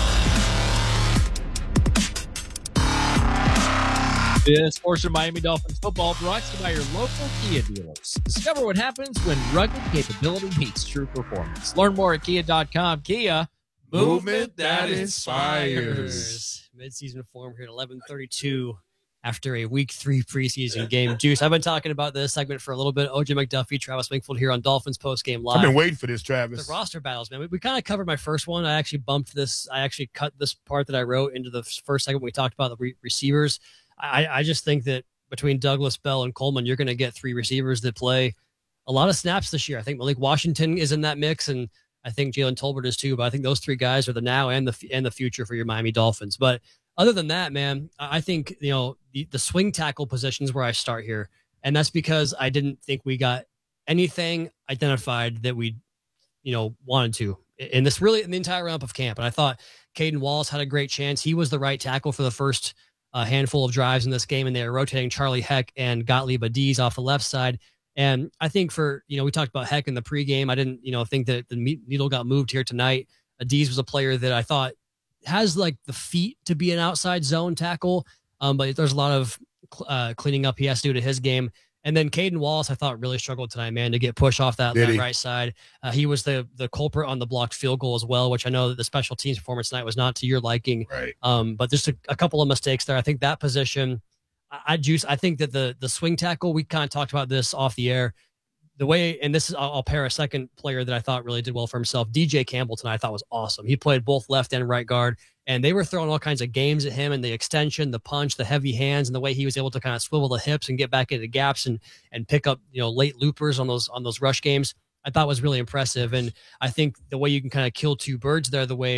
This portion of Miami Dolphins football brought to you by your local Kia dealers. Discover what happens when rugged capability meets true performance. Learn more at kia dot com. Kia, movement that inspires. Midseason form here at eleven thirty-two after a week three preseason game. Juice, I've been talking about this segment for a little bit. O J McDuffie, Travis Wingfield here on Dolphins Post Game Live. I've been waiting for this, Travis. The roster battles, man. We, we kind of covered my first one. I actually bumped this. I actually cut this part that I wrote into the first segment. We talked about the re- receivers. I, I just think that between Douglas, Bell, and Coleman, you're going to get three receivers that play a lot of snaps this year. I think Malik Washington is in that mix, and I think Jalen Tolbert is too. But I think those three guys are the now and the and the future for your Miami Dolphins. But other than that, man, I think you know the, the swing tackle position is where I start here, and that's because I didn't think we got anything identified that we, you know, wanted to in this really in the entire round of camp. And I thought Caden Wallace had a great chance. He was the right tackle for the first a handful of drives in this game, and they were rotating Charlie Heck and Gottlieb Adiz off the left side. And I think for, you know, we talked about Heck in the pregame. I didn't, you know, think that the needle got moved here tonight. Adiz was a player that I thought has like the feet to be an outside zone tackle, um, but there's a lot of uh, cleaning up he has to do to his game. And then Caden Wallace, I thought really struggled tonight, man, to get push off that, that right side. Uh, he was the the culprit on the blocked field goal as well, which I know that the special teams performance tonight was not to your liking. Right. Um, but just a, a couple of mistakes there. I think that position, I, I juice. I think that the the swing tackle, we kind of talked about this off the air. The way, and this is, I'll, I'll pair a second player that I thought really did well for himself. D J Campbell tonight I thought was awesome. He played both left and right guard, and they were throwing all kinds of games at him, and the extension, the punch, the heavy hands, and the way he was able to kind of swivel the hips and get back into gaps and and pick up, you know, late loopers on those on those rush games, I thought was really impressive. And I think the way you can kind of kill two birds there, the way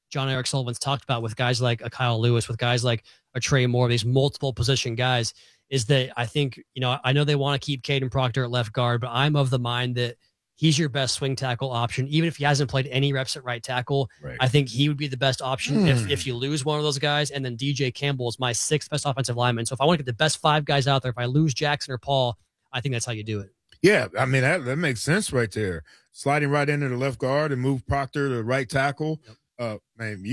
John Eric Sullivan's talked about with guys like a Kyle Lewis, with guys like a Trey Moore, these multiple position guys, is that I think, you know, I know they want to keep Caden Proctor at left guard, but I'm of the mind that he's your best swing tackle option. Even if he hasn't played any reps at right tackle, right. I think he would be the best option Hmm. if, if you lose one of those guys. And then D J Campbell is my sixth best offensive lineman. So if I want to get the best five guys out there, if I lose Jackson or Paul, I think that's how you do it. Yeah, I mean, that, that makes sense right there. Sliding right into the left guard and move Proctor to right tackle. Yep. Uh, man, you